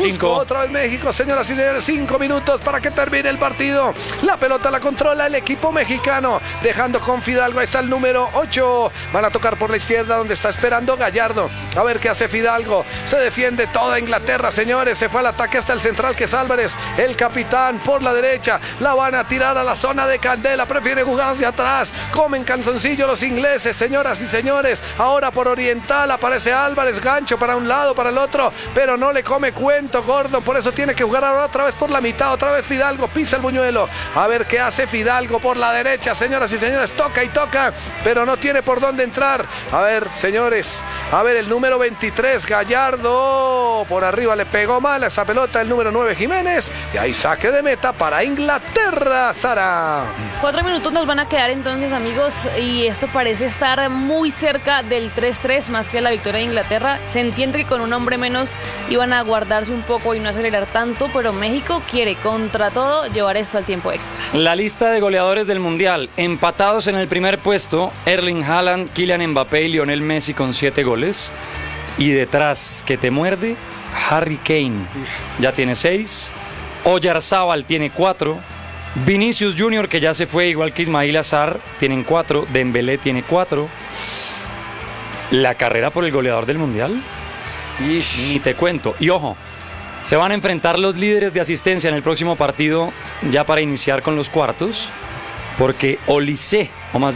Buscó 5. otra vez México, señoras y señores, 5 minutos para que termine el partido. La pelota la controla el equipo mexicano, dejando con Fidalgo. Ahí está el número 8. Van a tocar por la izquierda donde está esperando Gallardo. A ver qué hace Fidalgo. Se defiende toda Inglaterra, señores. Se fue al ataque hasta el central, que es Álvarez, el capitán. Por la derecha la van a tirar a la zona de Candela. Prefiere jugar hacia atrás. Comen canzoncillo los ingleses, señoras y señores. Ahora por Oriental aparece Álvarez. Gancho para un lado, para el otro, pero no le come cuento Gordon. Por eso tiene que jugar ahora otra vez por la mitad. Otra vez Fidalgo pisa el buñuelo. A ver qué hace Fidalgo por la derecha, señoras y señores. Toca y toca, pero no tiene por dónde entrar. A ver, señores. A ver, el número 23, Gallardo. Por arriba le pegó mal a esa pelota el número 9, Jiménez. Y ahí saque de meta para Inglaterra, Sara. 4 minutos nos van a quedar entonces, amigos, y esto parece estar muy cerca del 3-3, más que la victoria de Inglaterra. Se entiende que con un hombre menos iban a guardarse un poco y no acelerar tanto, pero México quiere contra todo llevar esto al tiempo extra. La lista de goleadores del Mundial, empatados en el primer puesto, Erling Haaland, Kylian Mbappé y Lionel Messi con 7 goles. Y detrás, que te muerde, Harry Kane ya tiene 6, Oyarzábal tiene 4, Vinicius Junior, que ya se fue igual que Ismail Azar, tienen 4, Dembélé tiene 4. La carrera por el goleador del Mundial, ni te cuento. Y ojo, se van a enfrentar los líderes de asistencia en el próximo partido, ya para iniciar con los cuartos, porque Olise,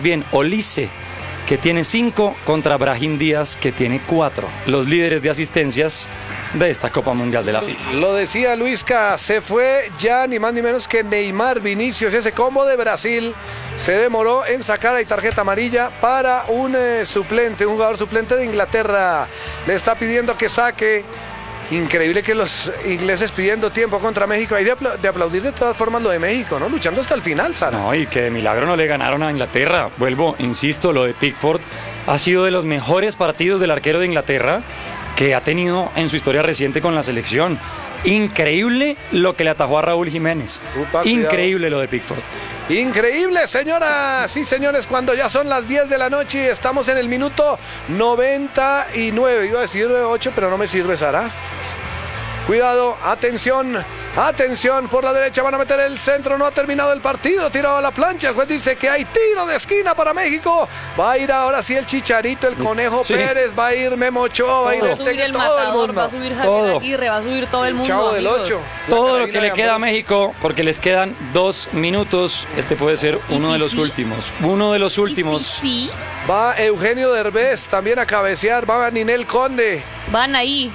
que tiene 5, contra Brahim Díaz, que tiene 4. Los líderes de asistencias de esta Copa Mundial de la FIFA. Lo decía Luisca, se fue ya ni más ni menos que Neymar. Vinicius, ese combo de Brasil, se demoró en sacar ahí tarjeta amarilla para un suplente, un jugador suplente de Inglaterra. Le está pidiendo que saque. Increíble que los ingleses pidiendo tiempo contra México. Hay de aplaudir de todas formas lo de México, ¿no? Luchando hasta el final, Sara. No, y que de milagro no le ganaron a Inglaterra. Insisto, lo de Pickford ha sido de los mejores partidos del arquero de Inglaterra que ha tenido en su historia reciente con la selección. Increíble lo que le atajó a Raúl Jiménez. Increíble lo de Pickford. Increíble, señoras y señores, cuando ya son las 10 de la noche y estamos en el minuto 99. Iba a decir 8, pero no me sirve, Sara. Cuidado, atención, atención, por la derecha van a meter el centro, no ha terminado el partido, tirado a la plancha, el juez dice que hay tiro de esquina para México. Va a ir ahora sí el Chicharito, el Conejo Pérez, va a ir Memo Ochoa, va a ir Va a subir el Matador, va a subir Javier Aguirre, va a subir todo el mundo, Chavo del amigos. 8. Todo lo que le queda a México, porque les quedan 2 minutos. Este puede ser uno de los últimos. Uno de los últimos. Sí. Va Eugenio Derbez también a cabecear, va Ninel Conde. Van ahí.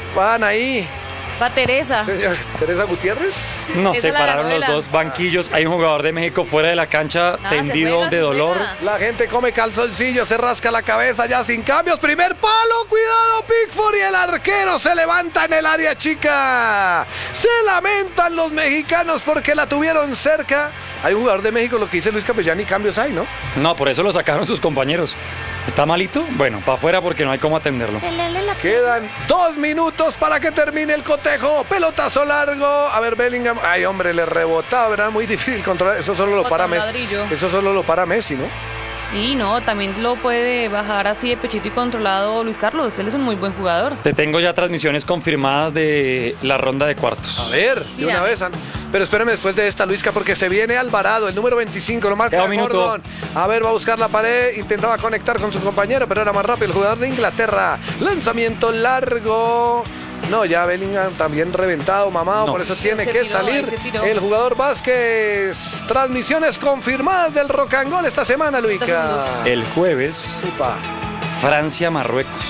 Va Teresa. Señor, Teresa Gutiérrez. No, Esa separaron la los dos banquillos. Hay un jugador de México fuera de la cancha, tendido de dolor. La gente come calzoncillo, se rasca la cabeza ya sin cambios. Primer palo, cuidado Pickford, y el arquero se levanta en el área chica. Se lamentan los mexicanos porque la tuvieron cerca. Hay un jugador de México, lo que dice Luis Capellán, y cambios hay, ¿no? No, por eso lo sacaron sus compañeros. ¿Está malito? Bueno, para afuera porque no hay cómo atenderlo. Quedan 2 minutos para que termine el cotejo. Pelotazo largo. A ver, Bellingham. Ay, hombre, le rebotaba, ¿verdad? Muy difícil controlar. Eso solo lo para Messi. Eso solo lo para Messi, ¿no? Y no, también lo puede bajar así de pechito y controlado Luis Carlos. Él es un muy buen jugador. Te tengo ya transmisiones confirmadas de la ronda de cuartos. A ver, de una vez. Pero espérame después de esta, Luisca, porque se viene Alvarado, el número 25, lo marca Gordon. A ver, va a buscar la pared, intentaba conectar con su compañero, pero era más rápido el jugador de Inglaterra. Lanzamiento largo. No, ya Bellingham también reventado, mamado, por eso tiene que salir el jugador Vázquez. Transmisiones confirmadas del Rock and Roll esta semana, Luica. El jueves, Francia-Marruecos.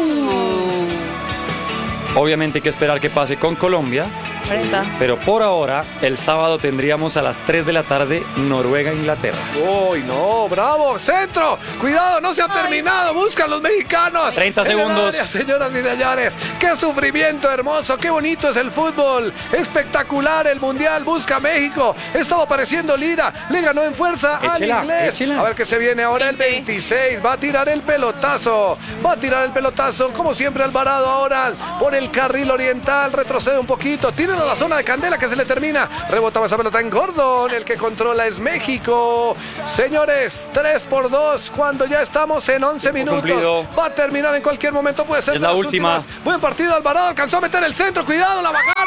Obviamente hay que esperar que pase con Colombia. Pero por ahora, el sábado tendríamos a las 3 de la tarde Noruega-Inglaterra. ¡Uy, no! ¡Bravo! ¡Centro! ¡Cuidado! ¡No se ha terminado! ¡Buscan los mexicanos! 30 segundos. Área, señoras y señores. ¡Qué sufrimiento hermoso! ¡Qué bonito es el fútbol! ¡Espectacular el Mundial! ¡Busca México! Estaba apareciendo Lira. Le ganó en fuerza al inglés. A ver qué se viene ahora el 26. Va a tirar el pelotazo. Como siempre, Alvarado ahora por el carril oriental. Retrocede un poquito. Tira a la zona de Candela que se le termina. Rebotaba esa pelota en Gordon. El que controla es México. Señores, 3-2 cuando ya estamos en 11 minutos. Va a terminar en cualquier momento. Puede ser es la última. Buen partido, Alvarado. Alcanzó a meter el centro. Cuidado, la bajada.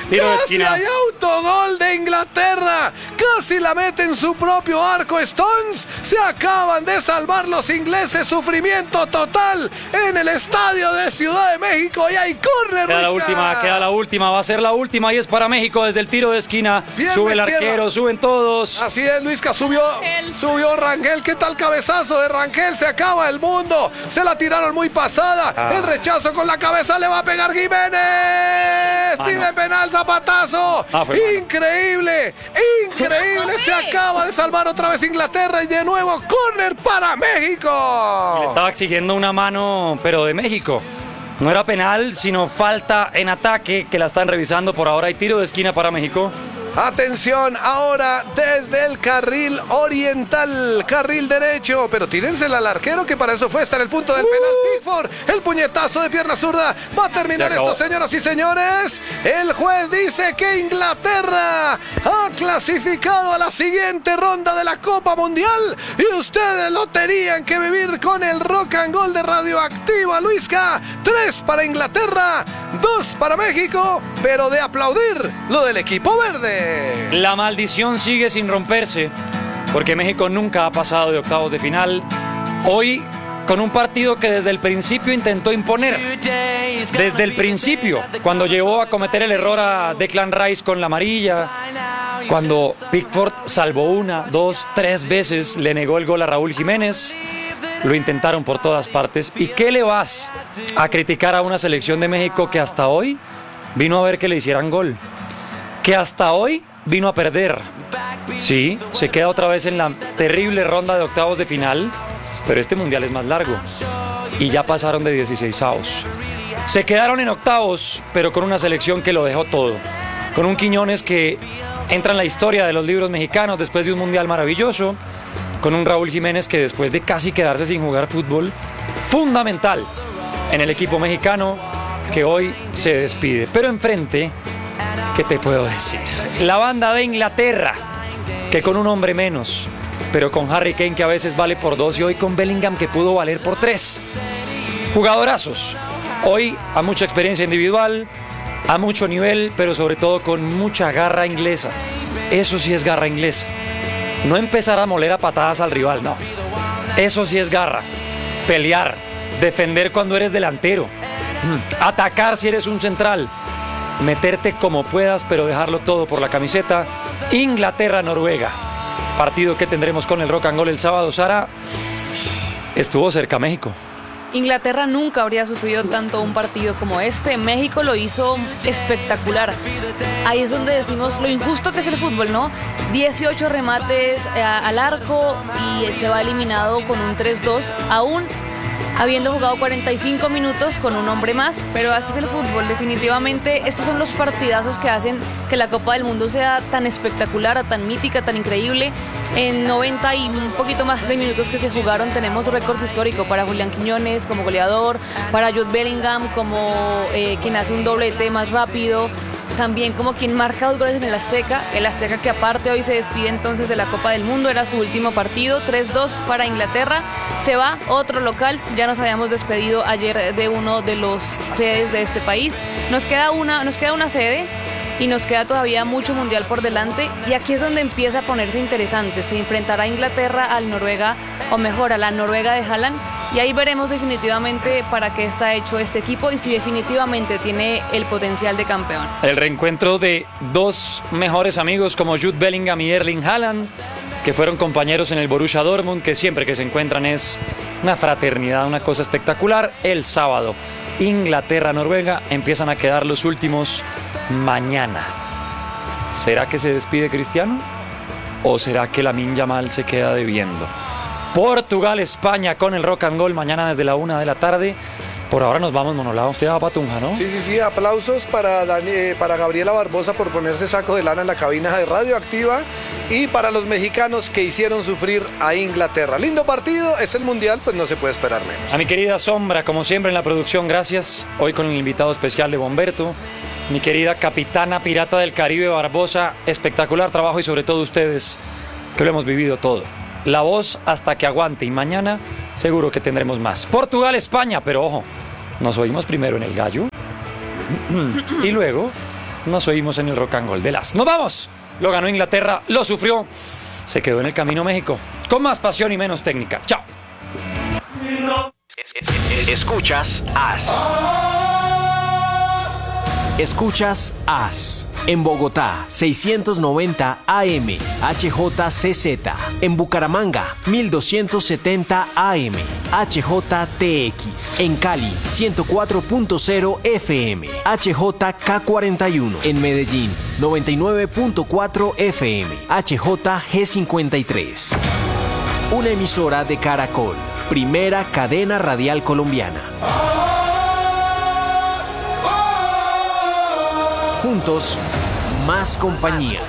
Tiro de Casi esquina. hay autogol de Inglaterra. Casi la mete en su propio arco Stones. Se acaban de salvar los ingleses. Sufrimiento total en el estadio de Ciudad de México. Y hay córner. Queda la Ruizca. última, queda la última, va a ser la última y es para México desde el tiro de esquina. Pierna Sube el izquierda. arquero, suben todos. Así es, Luisca, subió Rangel. Rangel. ¿Qué tal cabezazo de Rangel? Se acaba el mundo. Se la tiraron muy pasada. Ah. El rechazo con la cabeza le va a pegar Jiménez. Mano. Pide penal, zapatazo. Ah, fue mano. Increíble, increíble. Se acaba de salvar otra vez Inglaterra y de nuevo córner para México. Estaba exigiendo una mano, pero de México. No era penal, sino falta en ataque, que la están revisando. Por ahora hay tiro de esquina para México. Atención, ahora desde el carril oriental, carril derecho, pero tírensela al arquero que para eso fue, está en el punto del penal. Pickford, el puñetazo de pierna zurda, va a terminar Se acabó. esto, señoras y señores. El juez dice que Inglaterra ha clasificado a la siguiente ronda de la Copa Mundial y ustedes lo tenían que vivir con el Rock and Roll de Radioactiva, Luisca. 3 para Inglaterra, 2 para México, pero de aplaudir lo del equipo verde. La maldición sigue sin romperse, porque México nunca ha pasado de octavos de final. Hoy, con un partido que desde el principio intentó imponer. Desde el principio, cuando llevó a cometer el error a Declan Rice con la amarilla, cuando Pickford salvó 1, 2, 3 veces, le negó el gol a Raúl Jiménez. Lo intentaron por todas partes. ¿Y qué le vas a criticar a una selección de México que hasta hoy vino a ver que le hicieran gol? Que hasta hoy vino a perder. Sí, se queda otra vez en la terrible ronda de octavos de final, pero este mundial es más largo y ya pasaron de 16avos. Se quedaron en octavos, pero con una selección que lo dejó todo. Con un Quiñones que entra en la historia de los libros mexicanos después de un mundial maravilloso. Con un Raúl Jiménez que después de casi quedarse sin jugar fútbol, fundamental en el equipo mexicano, que hoy se despide. Pero enfrente, ¿qué te puedo decir? La banda de Inglaterra, que con un hombre menos, pero con Harry Kane que a veces vale por 2 y hoy con Bellingham que pudo valer por 3. Jugadorazos. Hoy a mucha experiencia individual, a mucho nivel, pero sobre todo con mucha garra inglesa. Eso sí es garra inglesa. No empezar a moler a patadas al rival, no. Eso sí es garra. Pelear, defender cuando eres delantero, atacar si eres un central, meterte como puedas, pero dejarlo todo por la camiseta. Inglaterra-Noruega, partido que tendremos con el Rock and Roll el sábado. Sara, estuvo cerca México. Inglaterra nunca habría sufrido tanto un partido como este. México lo hizo espectacular. Ahí es donde decimos lo injusto que es el fútbol, ¿no? 18 remates al arco y se va eliminado con un 3-2, aún habiendo jugado 45 minutos con un hombre más. Pero así es el fútbol, definitivamente. Estos son los partidazos que hacen que la Copa del Mundo sea tan espectacular, tan mítica, tan increíble. En 90 y un poquito más de minutos que se jugaron tenemos récord histórico para Julián Quiñones como goleador, para Jude Bellingham como quien hace un doblete más rápido, también como quien marca 2 goles en el Azteca que aparte hoy se despide entonces de la Copa del Mundo, era su último partido, 3-2 para Inglaterra, se va otro local, ya nos habíamos despedido ayer de uno de los sedes de este país, nos queda una sede y nos queda todavía mucho mundial por delante y aquí es donde empieza a ponerse interesante, se enfrentará Inglaterra al Noruega, o mejor a la Noruega de Haaland, y ahí veremos definitivamente para qué está hecho este equipo y si definitivamente tiene el potencial de campeón. El reencuentro de 2 mejores amigos como Jude Bellingham y Erling Haaland, que fueron compañeros en el Borussia Dortmund, que siempre que se encuentran es una fraternidad, una cosa espectacular. El sábado, Inglaterra-Noruega, empiezan a quedar los últimos mañana. ¿Será que se despide Cristiano? ¿O será que Lamine Yamal se queda debiendo? Portugal-España con el Rock and Roll mañana desde la 1 de la tarde. Por ahora nos vamos, Monolao. Usted va a Patunja, ¿no? Sí, aplausos para Gabriela Barbosa por ponerse saco de lana en la cabina de Radioactiva y para los mexicanos que hicieron sufrir a Inglaterra. Lindo partido, es el Mundial, pues no se puede esperar menos. A mi querida Sombra, como siempre en la producción, gracias. Hoy con el invitado especial de Bomberto. Mi querida capitana pirata del Caribe, Barbosa, espectacular trabajo y sobre todo ustedes, que lo hemos vivido todo. La voz hasta que aguante y mañana seguro que tendremos más. Portugal, España, pero ojo, nos oímos primero en el gallo y luego nos oímos en el Rock and Roll de las. ¡Nos vamos! Lo ganó Inglaterra, lo sufrió, se quedó en el camino México, con más pasión y menos técnica. ¡Chao! Escuchas AS. Escuchas AS. En Bogotá, 690 AM, HJCZ. En Bucaramanga, 1270 AM, HJTX. En Cali, 104.0 FM, HJK41. En Medellín, 99.4 FM, HJG53. Una emisora de Caracol, primera cadena radial colombiana. Juntos, más compañía.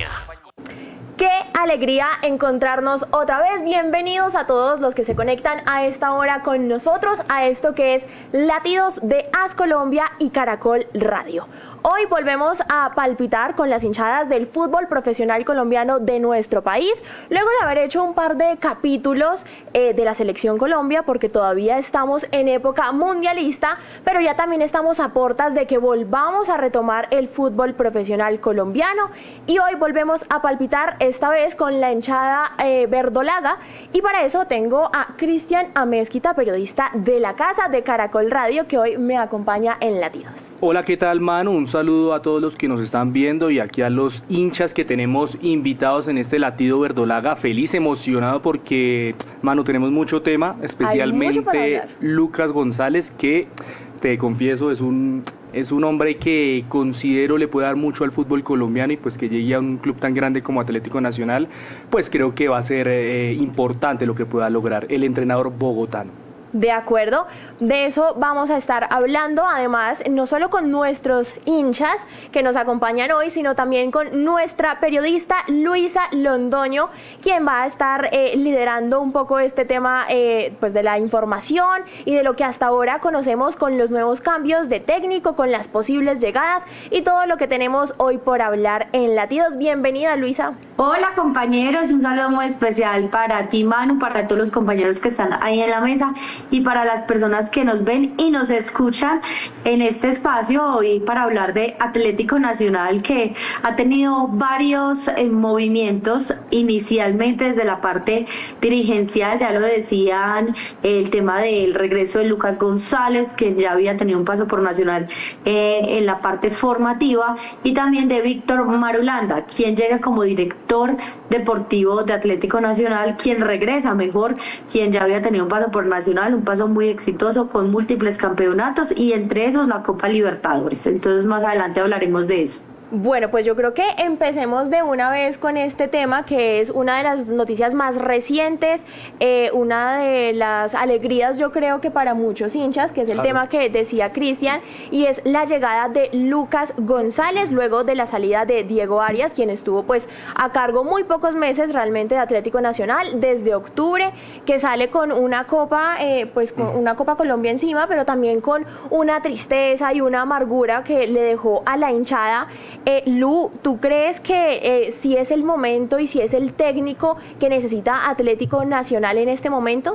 Qué alegría encontrarnos otra vez. Bienvenidos a todos los que se conectan a esta hora con nosotros, a esto que es Latidos de AS Colombia y Caracol Radio. Hoy volvemos a palpitar con las hinchadas del fútbol profesional colombiano de nuestro país, luego de haber hecho un par de capítulos de la Selección Colombia, porque todavía estamos en época mundialista, pero ya también estamos a portas de que volvamos a retomar el fútbol profesional colombiano, y hoy volvemos a palpitar esta vez con la hinchada verdolaga, y para eso tengo a Cristian Amezquita, periodista de la casa de Caracol Radio, que hoy me acompaña en Latidos. Hola, ¿qué tal, Manu? Un saludo a todos los que nos están viendo y aquí a los hinchas que tenemos invitados en este latido verdolaga. Feliz, emocionado porque, Manu, tenemos mucho tema, especialmente Lucas González, que te confieso es un hombre que considero le puede dar mucho al fútbol colombiano, y pues que llegue a un club tan grande como Atlético Nacional, pues creo que va a ser importante lo que pueda lograr el entrenador bogotano. De acuerdo, de eso vamos a estar hablando, además, no solo con nuestros hinchas que nos acompañan hoy, sino también con nuestra periodista Luisa Londoño, quien va a estar liderando un poco este tema pues de la información y de lo que hasta ahora conocemos con los nuevos cambios de técnico, con las posibles llegadas y todo lo que tenemos hoy por hablar en Latidos. Bienvenida, Luisa. Hola, compañeros, un saludo muy especial para ti, Manu, para todos los compañeros que están ahí en la mesa y para las personas que nos ven y nos escuchan en este espacio hoy para hablar de Atlético Nacional, que ha tenido varios movimientos inicialmente desde la parte dirigencial. Ya lo decían, el tema del regreso de Lucas González, que ya había tenido un paso por Nacional en la parte formativa, y también de Víctor Marulanda, quien llega como director deportivo de Atlético Nacional, quien regresa mejor, quien ya había tenido un paso por Nacional, un paso muy exitoso con múltiples campeonatos y entre esos la Copa Libertadores. Entonces más adelante hablaremos de eso. Bueno, pues yo creo que empecemos de una vez con este tema, que es una de las noticias más recientes, una de las alegrías, yo creo que para muchos hinchas, que es el tema que decía Cristian, y es la llegada de Lucas González, luego de la salida de Diego Arias, quien estuvo pues a cargo muy pocos meses realmente de Atlético Nacional, desde octubre, que sale con una Copa, pues con una Copa Colombia encima, pero también con una tristeza y una amargura que le dejó a la hinchada. Lu, ¿tú crees que si es el momento y si es el técnico que necesita Atlético Nacional en este momento?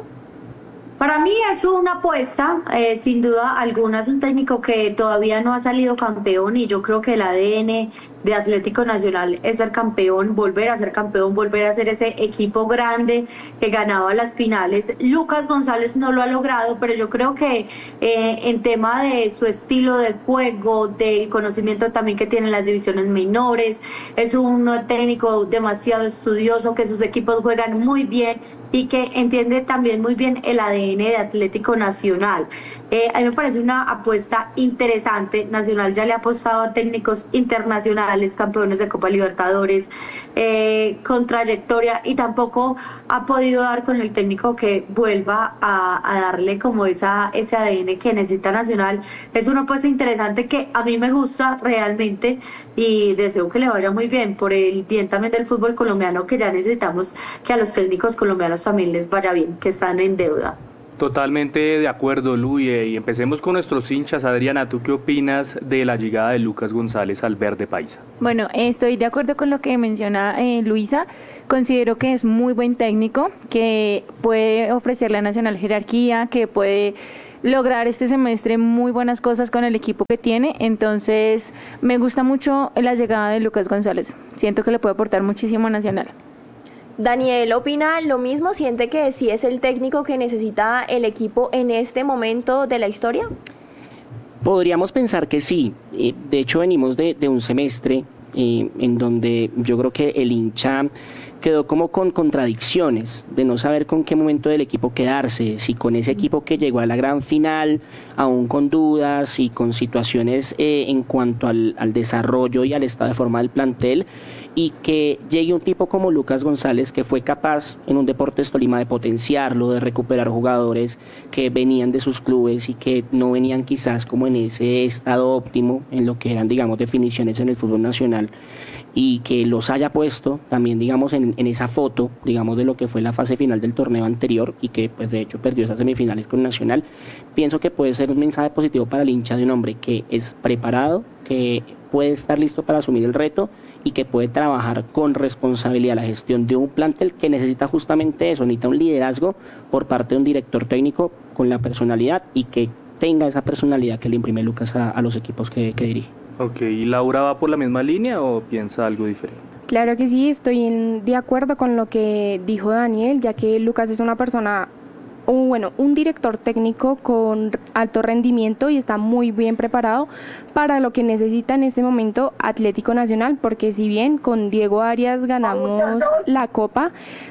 Para mí es una apuesta, sin duda alguna. Es un técnico que todavía no ha salido campeón, y yo creo que el ADN de Atlético Nacional es ser campeón, volver a ser campeón, volver a ser ese equipo grande que ganaba las finales. Lucas González no lo ha logrado, pero yo creo que en tema de su estilo de juego, del conocimiento también que tiene en las divisiones menores, es un técnico demasiado estudioso, que sus equipos juegan muy bien y que entiende también muy bien el ADN de Atlético Nacional. A mí me parece una apuesta interesante. Nacional ya le ha apostado a técnicos internacionales, campeones de Copa Libertadores, con trayectoria, y tampoco ha podido dar con el técnico que vuelva a darle como ese ADN que necesita Nacional. Es una apuesta interesante que a mí me gusta realmente, y deseo que le vaya muy bien, por el bien también del fútbol colombiano, que ya necesitamos que a los técnicos colombianos también les vaya bien, que están en deuda. Totalmente de acuerdo, Lu, y empecemos con nuestros hinchas. Adriana, ¿tú qué opinas de la llegada de Lucas González al verde paisa? Bueno, estoy de acuerdo con lo que menciona Luisa. Considero que es muy buen técnico, que puede ofrecerle a Nacional jerarquía, que puede lograr este semestre muy buenas cosas con el equipo que tiene. Entonces me gusta mucho la llegada de Lucas González. Siento que le puede aportar muchísimo a Nacional. Daniel opina lo mismo, siente que sí es el técnico que necesita el equipo en este momento de la historia. Podríamos pensar que sí. De hecho, venimos de un semestre en donde yo creo que el hincha quedó como con contradicciones de no saber con qué momento del equipo quedarse, si con ese equipo que llegó a la gran final, aún con dudas y con situaciones en cuanto al desarrollo y al estado de forma del plantel, y que llegue un tipo como Lucas González, que fue capaz en un Deportes Tolima de potenciarlo, de recuperar jugadores que venían de sus clubes y que no venían quizás como en ese estado óptimo en lo que eran, digamos, definiciones en el fútbol nacional, y que los haya puesto también, digamos, en esa foto, digamos, de lo que fue la fase final del torneo anterior, y que pues de hecho perdió esas semifinales con Nacional. Pienso que puede ser un mensaje positivo para el hincha de un hombre que es preparado, que puede estar listo para asumir el reto y que puede trabajar con responsabilidad la gestión de un plantel que necesita justamente eso, necesita un liderazgo por parte de un director técnico con la personalidad, y que tenga esa personalidad que le imprime Lucas a los equipos que dirige. Ok, ¿y Laura va por la misma línea o piensa algo diferente? Claro que sí, estoy de acuerdo con lo que dijo Daniel, ya que Lucas es una persona, un director técnico con alto rendimiento y está muy bien preparado para lo que necesita en este momento Atlético Nacional, porque si bien con Diego Arias ganamos la Copa,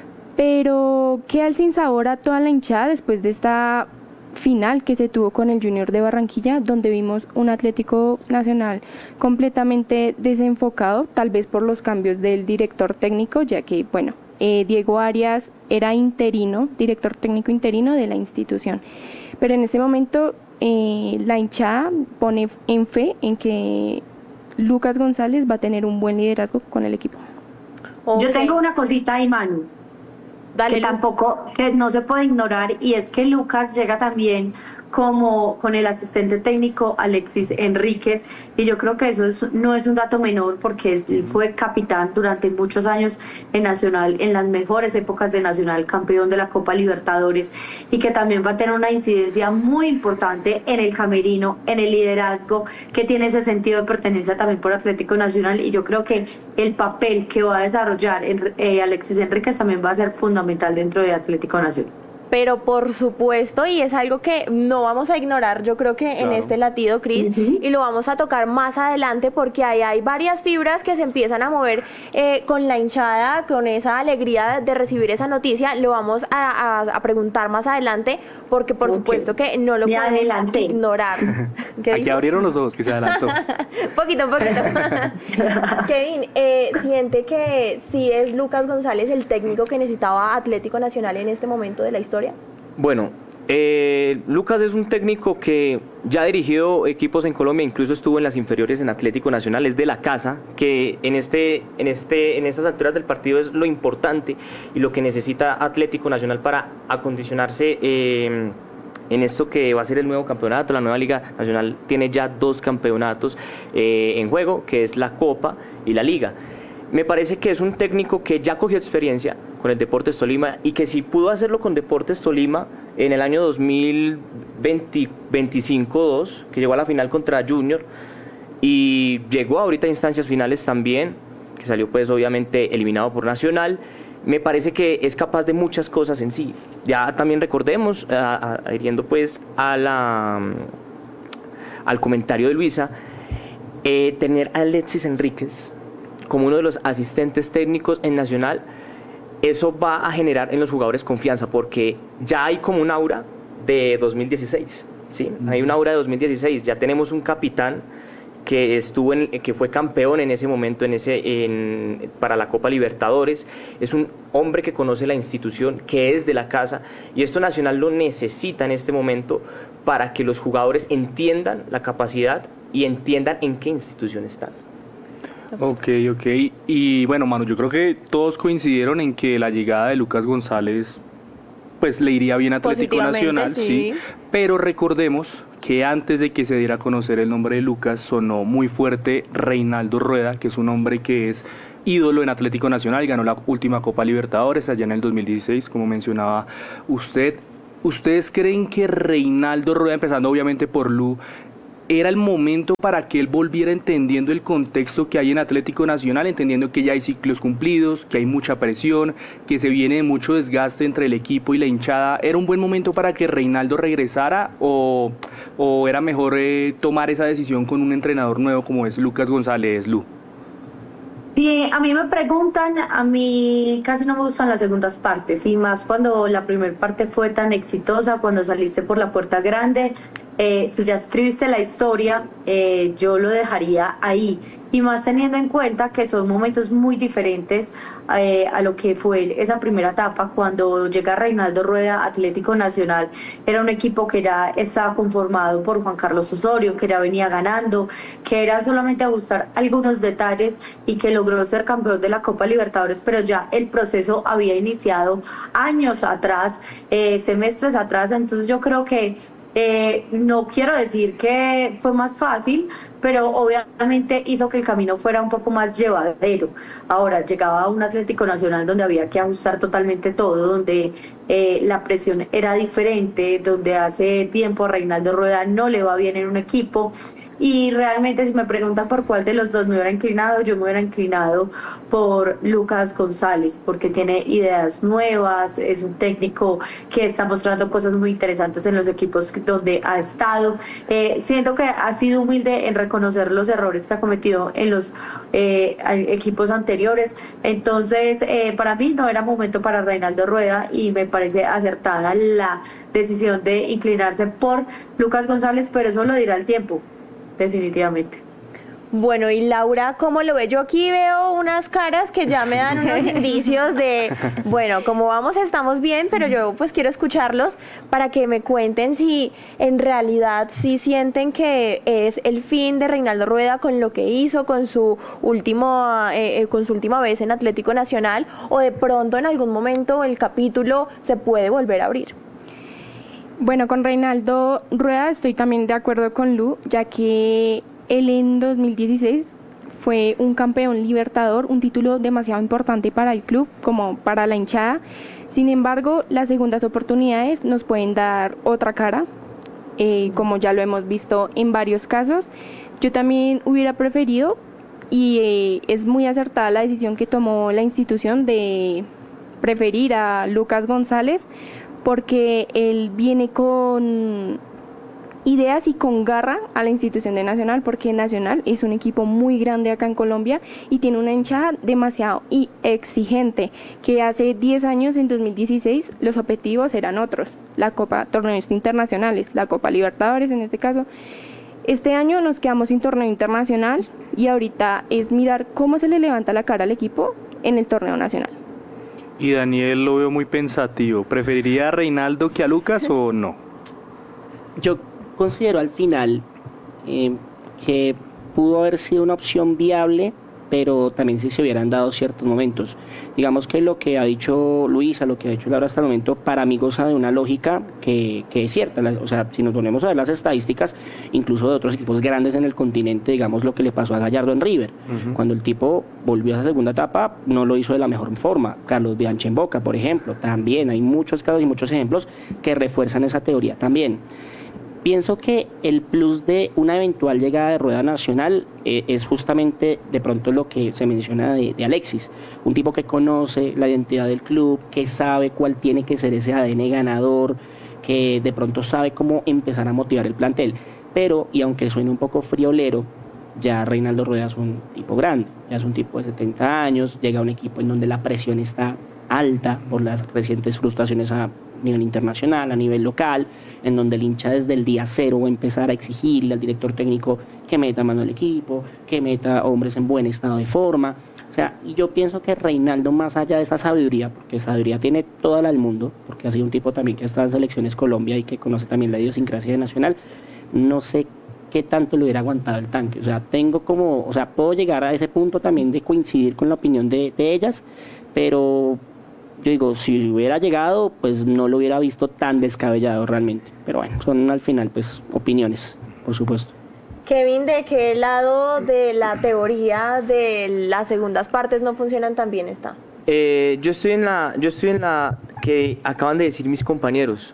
pero queda el sinsabor a toda la hinchada después de esta final que se tuvo con el Junior de Barranquilla, donde vimos un Atlético Nacional completamente desenfocado, tal vez por los cambios del director técnico, ya que, Diego Arias era director técnico interino de la institución. Pero en este momento la hinchada pone en fe en que Lucas González va a tener un buen liderazgo con el equipo. Yo tengo una cosita ahí, Manu. Dale, que no se puede ignorar, y es que Lucas llega también como con el asistente técnico Alexis Enríquez, y yo creo que eso no es un dato menor, porque él fue capitán durante muchos años en Nacional, en las mejores épocas de Nacional, campeón de la Copa Libertadores, y que también va a tener una incidencia muy importante en el camerino, en el liderazgo, que tiene ese sentido de pertenencia también por Atlético Nacional, y yo creo que el papel que va a desarrollar Alexis Enríquez también va a ser fundamental dentro de Atlético Nacional. Pero por supuesto, y es algo que no vamos a ignorar, yo creo que en este latido, Cris, y lo vamos a tocar más adelante, porque hay varias fibras que se empiezan a mover con la hinchada, con esa alegría de recibir esa noticia. Lo vamos a preguntar más adelante, porque por supuesto que no lo podemos ignorar. Aquí abrieron los ojos, que se adelantó. Poquito. Kevin, ¿siente que sí es Lucas González el técnico que necesitaba Atlético Nacional en este momento de la historia? Bueno, Lucas es un técnico que ya ha dirigido equipos en Colombia, incluso estuvo en las inferiores en Atlético Nacional, es de la casa, que en estas alturas del partido es lo importante y lo que necesita Atlético Nacional para acondicionarse en esto que va a ser el nuevo campeonato. La nueva Liga Nacional tiene ya 2 campeonatos en juego, que es la Copa y la Liga. Me parece que es un técnico que ya cogió experiencia con el Deportes Tolima, y que si pudo hacerlo con Deportes Tolima en el año 2025-2, que llegó a la final contra Junior, y llegó ahorita a instancias finales también, que salió pues obviamente eliminado por Nacional, me parece que es capaz de muchas cosas en sí. Ya también recordemos, adhiriendo pues al comentario de Luisa, tener a Alexis Enríquez como uno de los asistentes técnicos en Nacional, eso va a generar en los jugadores confianza, porque ya hay como un aura de 2016, ¿sí? Hay un aura de 2016, ya tenemos un capitán que que fue campeón en ese momento para la Copa Libertadores, es un hombre que conoce la institución, que es de la casa, y esto Nacional lo necesita en este momento para que los jugadores entiendan la capacidad y entiendan en qué institución están. Ok, y bueno, Manu, yo creo que todos coincidieron en que la llegada de Lucas González pues le iría bien a Atlético Nacional, sí, pero recordemos que antes de que se diera a conocer el nombre de Lucas, sonó muy fuerte Reinaldo Rueda, que es un hombre que es ídolo en Atlético Nacional, ganó la última Copa Libertadores allá en el 2016, como mencionaba usted, ¿Ustedes creen que Reinaldo Rueda, empezando obviamente por Lu, era el momento para que él volviera entendiendo el contexto que hay en Atlético Nacional, entendiendo que ya hay ciclos cumplidos, que hay mucha presión, que se viene de mucho desgaste entre el equipo y la hinchada? ¿Era un buen momento para que Reinaldo regresara o era mejor tomar esa decisión con un entrenador nuevo como es Lucas González, Lu? Sí, a mí me preguntan, a mí casi no me gustan las segundas partes, y más cuando la primera parte fue tan exitosa, cuando saliste por la puerta grande. Si ya escribiste la historia, yo lo dejaría ahí, y más teniendo en cuenta que son momentos muy diferentes a lo que fue esa primera etapa. Cuando llega Reinaldo Rueda, Atlético Nacional era un equipo que ya estaba conformado por Juan Carlos Osorio, que ya venía ganando, que era solamente ajustar algunos detalles y que logró ser campeón de la Copa Libertadores, pero ya el proceso había iniciado años atrás, semestres atrás. Entonces yo creo que no quiero decir que fue más fácil, pero obviamente hizo que el camino fuera un poco más llevadero. Ahora llegaba a un Atlético Nacional donde había que ajustar totalmente todo, donde la presión era diferente, donde hace tiempo a Reinaldo Rueda no le va bien en un equipo. Y realmente, si me preguntan por cuál de los dos me hubiera inclinado, yo me hubiera inclinado por Lucas González, porque tiene ideas nuevas, es un técnico que está mostrando cosas muy interesantes en los equipos donde ha estado. Siento que ha sido humilde en reconocer los errores que ha cometido en los equipos anteriores. Entonces, para mí no era momento para Reinaldo Rueda, y me parece acertada la decisión de inclinarse por Lucas González, pero eso lo dirá el tiempo. Definitivamente. Bueno, y Laura, ¿cómo lo ve? Yo aquí veo unas caras que ya me dan unos indicios de, bueno, como vamos estamos bien, pero yo pues quiero escucharlos para que me cuenten si en realidad sí sienten que es el fin de Reinaldo Rueda con lo que hizo, con su última vez en Atlético Nacional, o de pronto en algún momento el capítulo se puede volver a abrir. Bueno, con Reinaldo Rueda estoy también de acuerdo con Lu, ya que él en 2016 fue un campeón libertador, un título demasiado importante para el club como para la hinchada. Sin embargo, las segundas oportunidades nos pueden dar otra cara, como ya lo hemos visto en varios casos. Yo también hubiera preferido, y es muy acertada la decisión que tomó la institución de preferir a Lucas González, porque él viene con ideas y con garra a la institución de Nacional, porque Nacional es un equipo muy grande acá en Colombia y tiene una hinchada demasiado exigente, que hace 10 años, en 2016, los objetivos eran otros: la Copa, torneos internacionales, la Copa Libertadores en este caso. Este año nos quedamos sin torneo internacional, y ahorita es mirar cómo se le levanta la cara al equipo en el torneo nacional. Y Daniel lo veo muy pensativo. ¿Preferiría a Reinaldo que a Lucas o no? Yo considero al final que pudo haber sido una opción viable, pero también si se hubieran dado ciertos momentos. Digamos que lo que ha dicho Luisa, lo que ha dicho Laura hasta el momento, para mí goza de una lógica que es cierta. O sea, si nos ponemos a ver las estadísticas, incluso de otros equipos grandes en el continente, digamos lo que le pasó a Gallardo en River. Cuando el tipo volvió a esa segunda etapa, no lo hizo de la mejor forma. Carlos Bianchi en Boca, por ejemplo, también hay muchos casos y muchos ejemplos que refuerzan esa teoría también. Pienso que el plus de una eventual llegada de Rueda Nacional es justamente de pronto lo que se menciona de Alexis, un tipo que conoce la identidad del club, que sabe cuál tiene que ser ese ADN ganador, que de pronto sabe cómo empezar a motivar el plantel. Pero, y aunque suene un poco friolero, ya Reinaldo Rueda es un tipo grande, ya es un tipo de 70 años, llega a un equipo en donde la presión está alta por las recientes frustraciones a nivel internacional, a nivel local, en donde el hincha desde el día cero va a empezar a exigirle al director técnico que meta mano al equipo, que meta hombres en buen estado de forma. O sea, y yo pienso que Reinaldo, más allá de esa sabiduría, porque sabiduría tiene toda la del mundo, porque ha sido un tipo también que ha estado en Selecciones Colombia y que conoce también la idiosincrasia de Nacional, no sé qué tanto le hubiera aguantado el tanque. O sea, puedo llegar a ese punto también de coincidir con la opinión de ellas, pero yo digo, si hubiera llegado, pues no lo hubiera visto tan descabellado realmente. Pero bueno, son al final pues opiniones, por supuesto. Kevin, ¿de qué lado de la teoría de las segundas partes no funcionan tan bien está? Yo estoy en la que acaban de decir mis compañeros.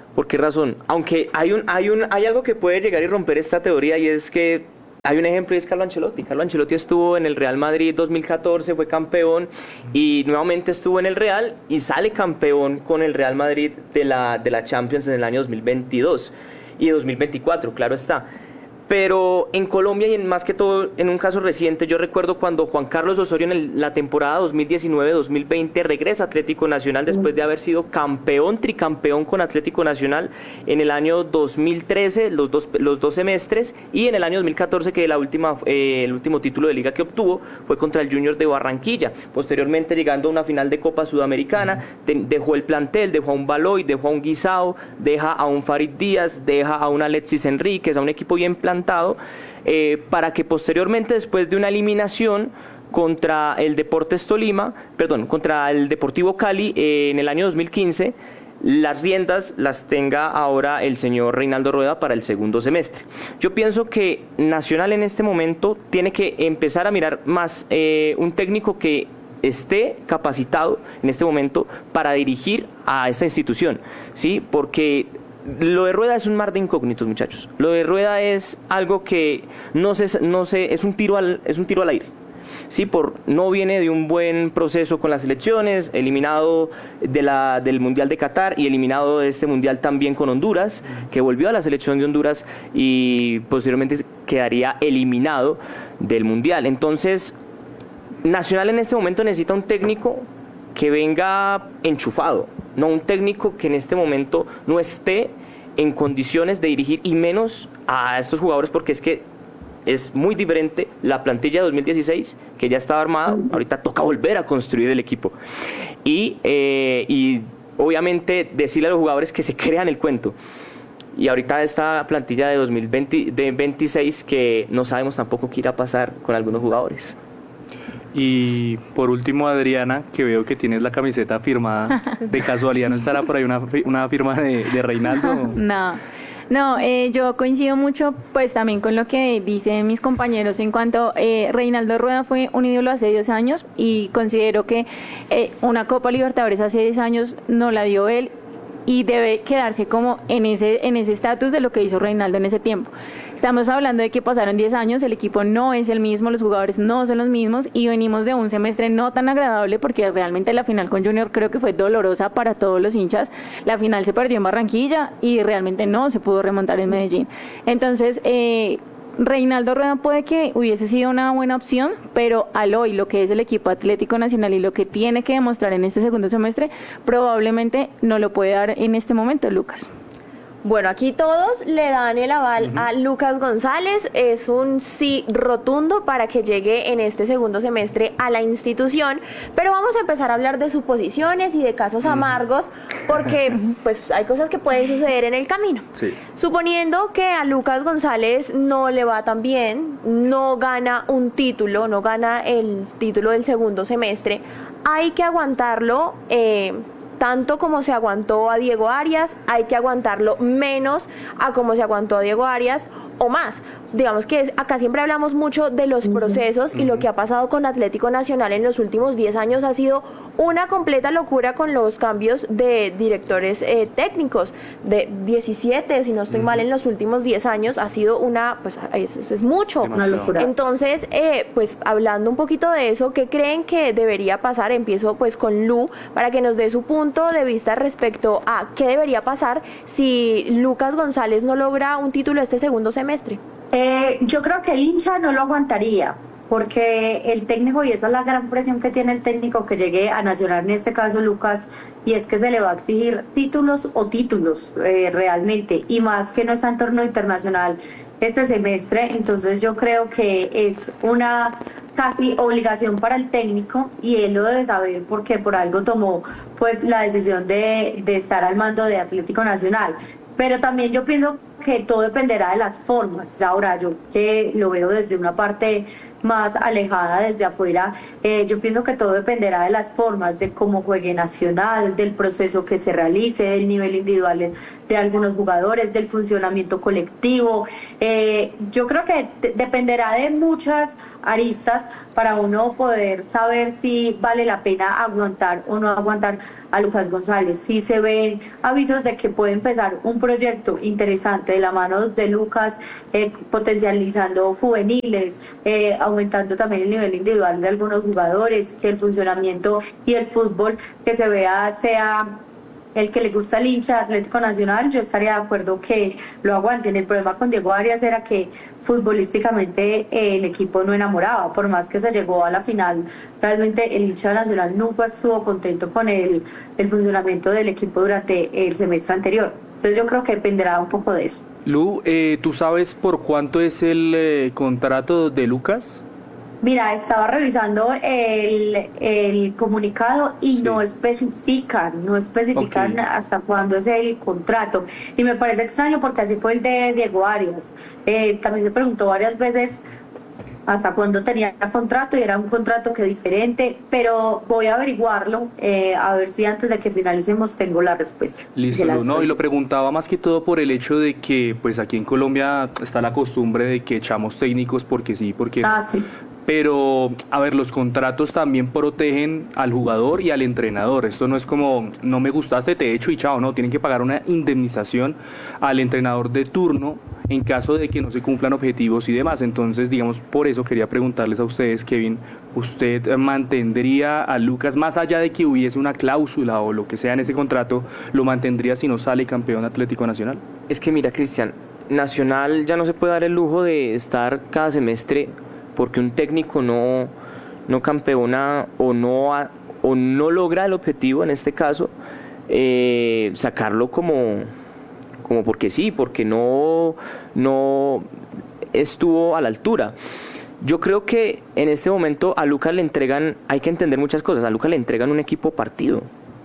¿Por qué razón? Aunque hay algo que puede llegar y romper esta teoría, y es que hay un ejemplo, y es Carlo Ancelotti. Carlo Ancelotti estuvo en el Real Madrid 2014, fue campeón, y nuevamente estuvo en el Real y sale campeón con el Real Madrid de la Champions en el año 2022 y 2024, claro está. Pero en Colombia, y más que todo en un caso reciente, yo recuerdo cuando Juan Carlos Osorio en la temporada 2019-2020 regresa a Atlético Nacional después de haber sido tricampeón con Atlético Nacional en el año 2013, los dos semestres, y en el año 2014, que el último título de liga que obtuvo fue contra el Junior de Barranquilla. Posteriormente, llegando a una final de Copa Sudamericana, dejó el plantel, dejó a un Baloy, dejó a un Guisao, deja a un Farid Díaz, deja a un Alexis Enríquez, a un equipo bien plantado, para que posteriormente, después de una eliminación contra el contra el Deportivo Cali en el año 2015, las riendas las tenga ahora el señor Reinaldo Rueda para el segundo semestre. Yo pienso que Nacional en este momento tiene que empezar a mirar más un técnico que esté capacitado en este momento para dirigir a esta institución, ¿sí? Porque lo de Rueda es un mar de incógnitos, muchachos. Lo de Rueda es algo que no sé, es un tiro al aire. Sí, no viene de un buen proceso con las selecciones, eliminado del Mundial de Qatar y eliminado de este Mundial también con Honduras, que volvió a la selección de Honduras y posteriormente quedaría eliminado del Mundial. Entonces, Nacional en este momento necesita un técnico que venga enchufado, no un técnico que en este momento no esté en condiciones de dirigir, y menos a estos jugadores, porque es que es muy diferente la plantilla de 2016, que ya estaba armada. Ahorita toca volver a construir el equipo y obviamente decirle a los jugadores que se crean el cuento. Y ahorita esta plantilla de 2026 que no sabemos tampoco qué irá a pasar con algunos jugadores. Y por último, Adriana, que veo que tienes la camiseta firmada, ¿de casualidad no estará por ahí una firma de Reinaldo? No, yo coincido mucho pues también con lo que dicen mis compañeros en cuanto Reinaldo Rueda fue un ídolo hace 10 años y considero que una Copa Libertadores hace 10 años no la dio él, y debe quedarse como en ese estatus de lo que hizo Reinaldo en ese tiempo. Estamos hablando de que pasaron 10 años, el equipo no es el mismo, los jugadores no son los mismos, y venimos de un semestre no tan agradable, porque realmente la final con Junior creo que fue dolorosa para todos los hinchas. La final se perdió en Barranquilla y realmente no se pudo remontar en Medellín. Entonces, Reinaldo Rueda puede que hubiese sido una buena opción, pero al hoy lo que es el equipo Atlético Nacional y lo que tiene que demostrar en este segundo semestre, probablemente no lo puede dar en este momento, Lucas. Bueno, aquí todos le dan el aval a Lucas González, es un sí rotundo para que llegue en este segundo semestre a la institución, pero vamos a empezar a hablar de suposiciones y de casos amargos, porque pues hay cosas que pueden suceder en el camino. Sí. Suponiendo que a Lucas González no le va tan bien, no gana un título, no gana el título del segundo semestre, hay que aguantarlo tanto como se aguantó a Diego Arias, hay que aguantarlo menos a como se aguantó a Diego Arias o más. Digamos que acá siempre hablamos mucho de los procesos, y lo que ha pasado con Atlético Nacional en los últimos 10 años ha sido una completa locura con los cambios de directores técnicos, de 17, si no estoy mal, en los últimos 10 años ha sido pues eso es mucho. Una locura. Entonces, pues hablando un poquito de eso, ¿qué creen que debería pasar? Empiezo pues con Lu, para que nos dé su punto de vista respecto a qué debería pasar si Lucas González no logra un título este segundo semestre. Yo creo que el hincha no lo aguantaría, porque el técnico, y esa es la gran presión que tiene el técnico que llegue a Nacional, en este caso Lucas, y es que se le va a exigir títulos realmente, y más que no está en torneo internacional este semestre. Entonces yo creo que es una casi obligación para el técnico, y él lo debe saber porque por algo tomó pues la decisión de estar al mando de Atlético Nacional. Pero también yo pienso que todo dependerá de las formas. Ahora, yo que lo veo desde una parte más alejada desde afuera. Yo pienso que todo dependerá de las formas, de cómo juegue Nacional, del proceso que se realice, del nivel individual de algunos jugadores, del funcionamiento colectivo. Yo creo que dependerá de muchas aristas para uno poder saber si vale la pena aguantar o no aguantar a Lucas González. Si se ven avisos de que puede empezar un proyecto interesante de la mano de Lucas, potencializando juveniles, aumentando también el nivel individual de algunos jugadores, que el funcionamiento y el fútbol que se vea sea el que le gusta al hincha de Atlético Nacional, yo estaría de acuerdo que lo aguanten. El problema con Diego Arias era que futbolísticamente el equipo no enamoraba, por más que se llegó a la final, realmente el hincha Nacional nunca estuvo contento con el funcionamiento del equipo durante el semestre anterior. Entonces yo creo que dependerá un poco de eso. Lu, ¿tú sabes por cuánto es el contrato de Lucas? Mira, estaba revisando el comunicado y sí, no especifican okay, hasta cuándo es el contrato. Y me parece extraño porque así fue el de Diego Arias. También se preguntó varias veces hasta cuándo tenía el contrato y era un contrato que diferente, pero voy a averiguarlo, a ver si antes de que finalicemos tengo la respuesta. Listo, no, y lo preguntaba más que todo por el hecho de que pues aquí en Colombia está la costumbre de que echamos técnicos porque sí, porque... sí. Pero, a ver, los contratos también protegen al jugador y al entrenador. Esto no es como, no me gustaste, te echo y chao, no. Tienen que pagar una indemnización al entrenador de turno en caso de que no se cumplan objetivos y demás. Entonces, digamos, por eso quería preguntarles a ustedes, Kevin, ¿usted mantendría a Lucas, más allá de que hubiese una cláusula o lo que sea en ese contrato, lo mantendría si no sale campeón Atlético Nacional? Es que mira, Cristian, Nacional ya no se puede dar el lujo de estar cada semestre porque un técnico no campeona o no logra el objetivo, en este caso, sacarlo como porque sí, porque no estuvo a la altura. Yo creo que en este momento a Lucas le entregan, hay que entender muchas cosas, a Lucas le entregan un equipo partido,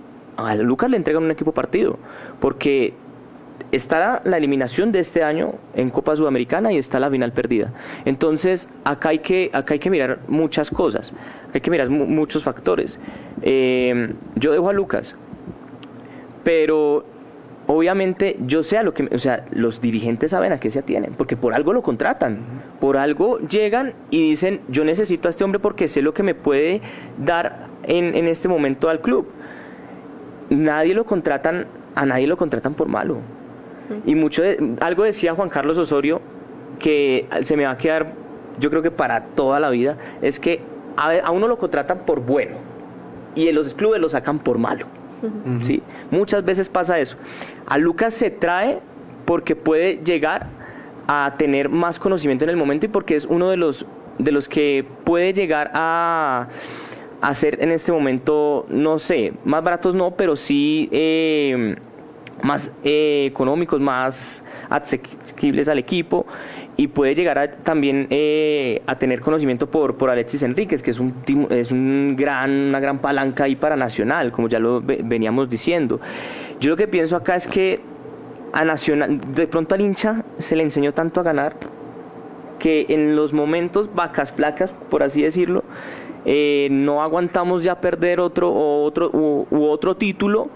porque está la eliminación de este año en Copa Sudamericana y está la final perdida. Entonces, acá hay que mirar muchas cosas, hay que mirar muchos factores. Yo dejo a Lucas, pero obviamente yo sé los dirigentes saben a qué se atienen, porque por algo lo contratan, por algo llegan y dicen, yo necesito a este hombre porque sé lo que me puede dar en este momento al club. A nadie lo contratan por malo. Y algo decía Juan Carlos Osorio que se me va a quedar, yo creo que para toda la vida, es que a uno lo contratan por bueno y en los clubes lo sacan por malo. ¿Sí? Muchas veces pasa eso. A Lucas se trae porque puede llegar a tener más conocimiento en el momento y porque es uno de los que puede llegar a ser en este momento, no sé, más baratos no, pero sí más económicos, más asequibles al equipo, y puede llegar también a tener conocimiento por Alexis Enríquez, que es una gran palanca ahí para Nacional, como ya lo veníamos diciendo. Yo lo que pienso acá es que a Nacional, de pronto al hincha se le enseñó tanto a ganar que en los momentos vacas placas, por así decirlo, no aguantamos ya perder otro título,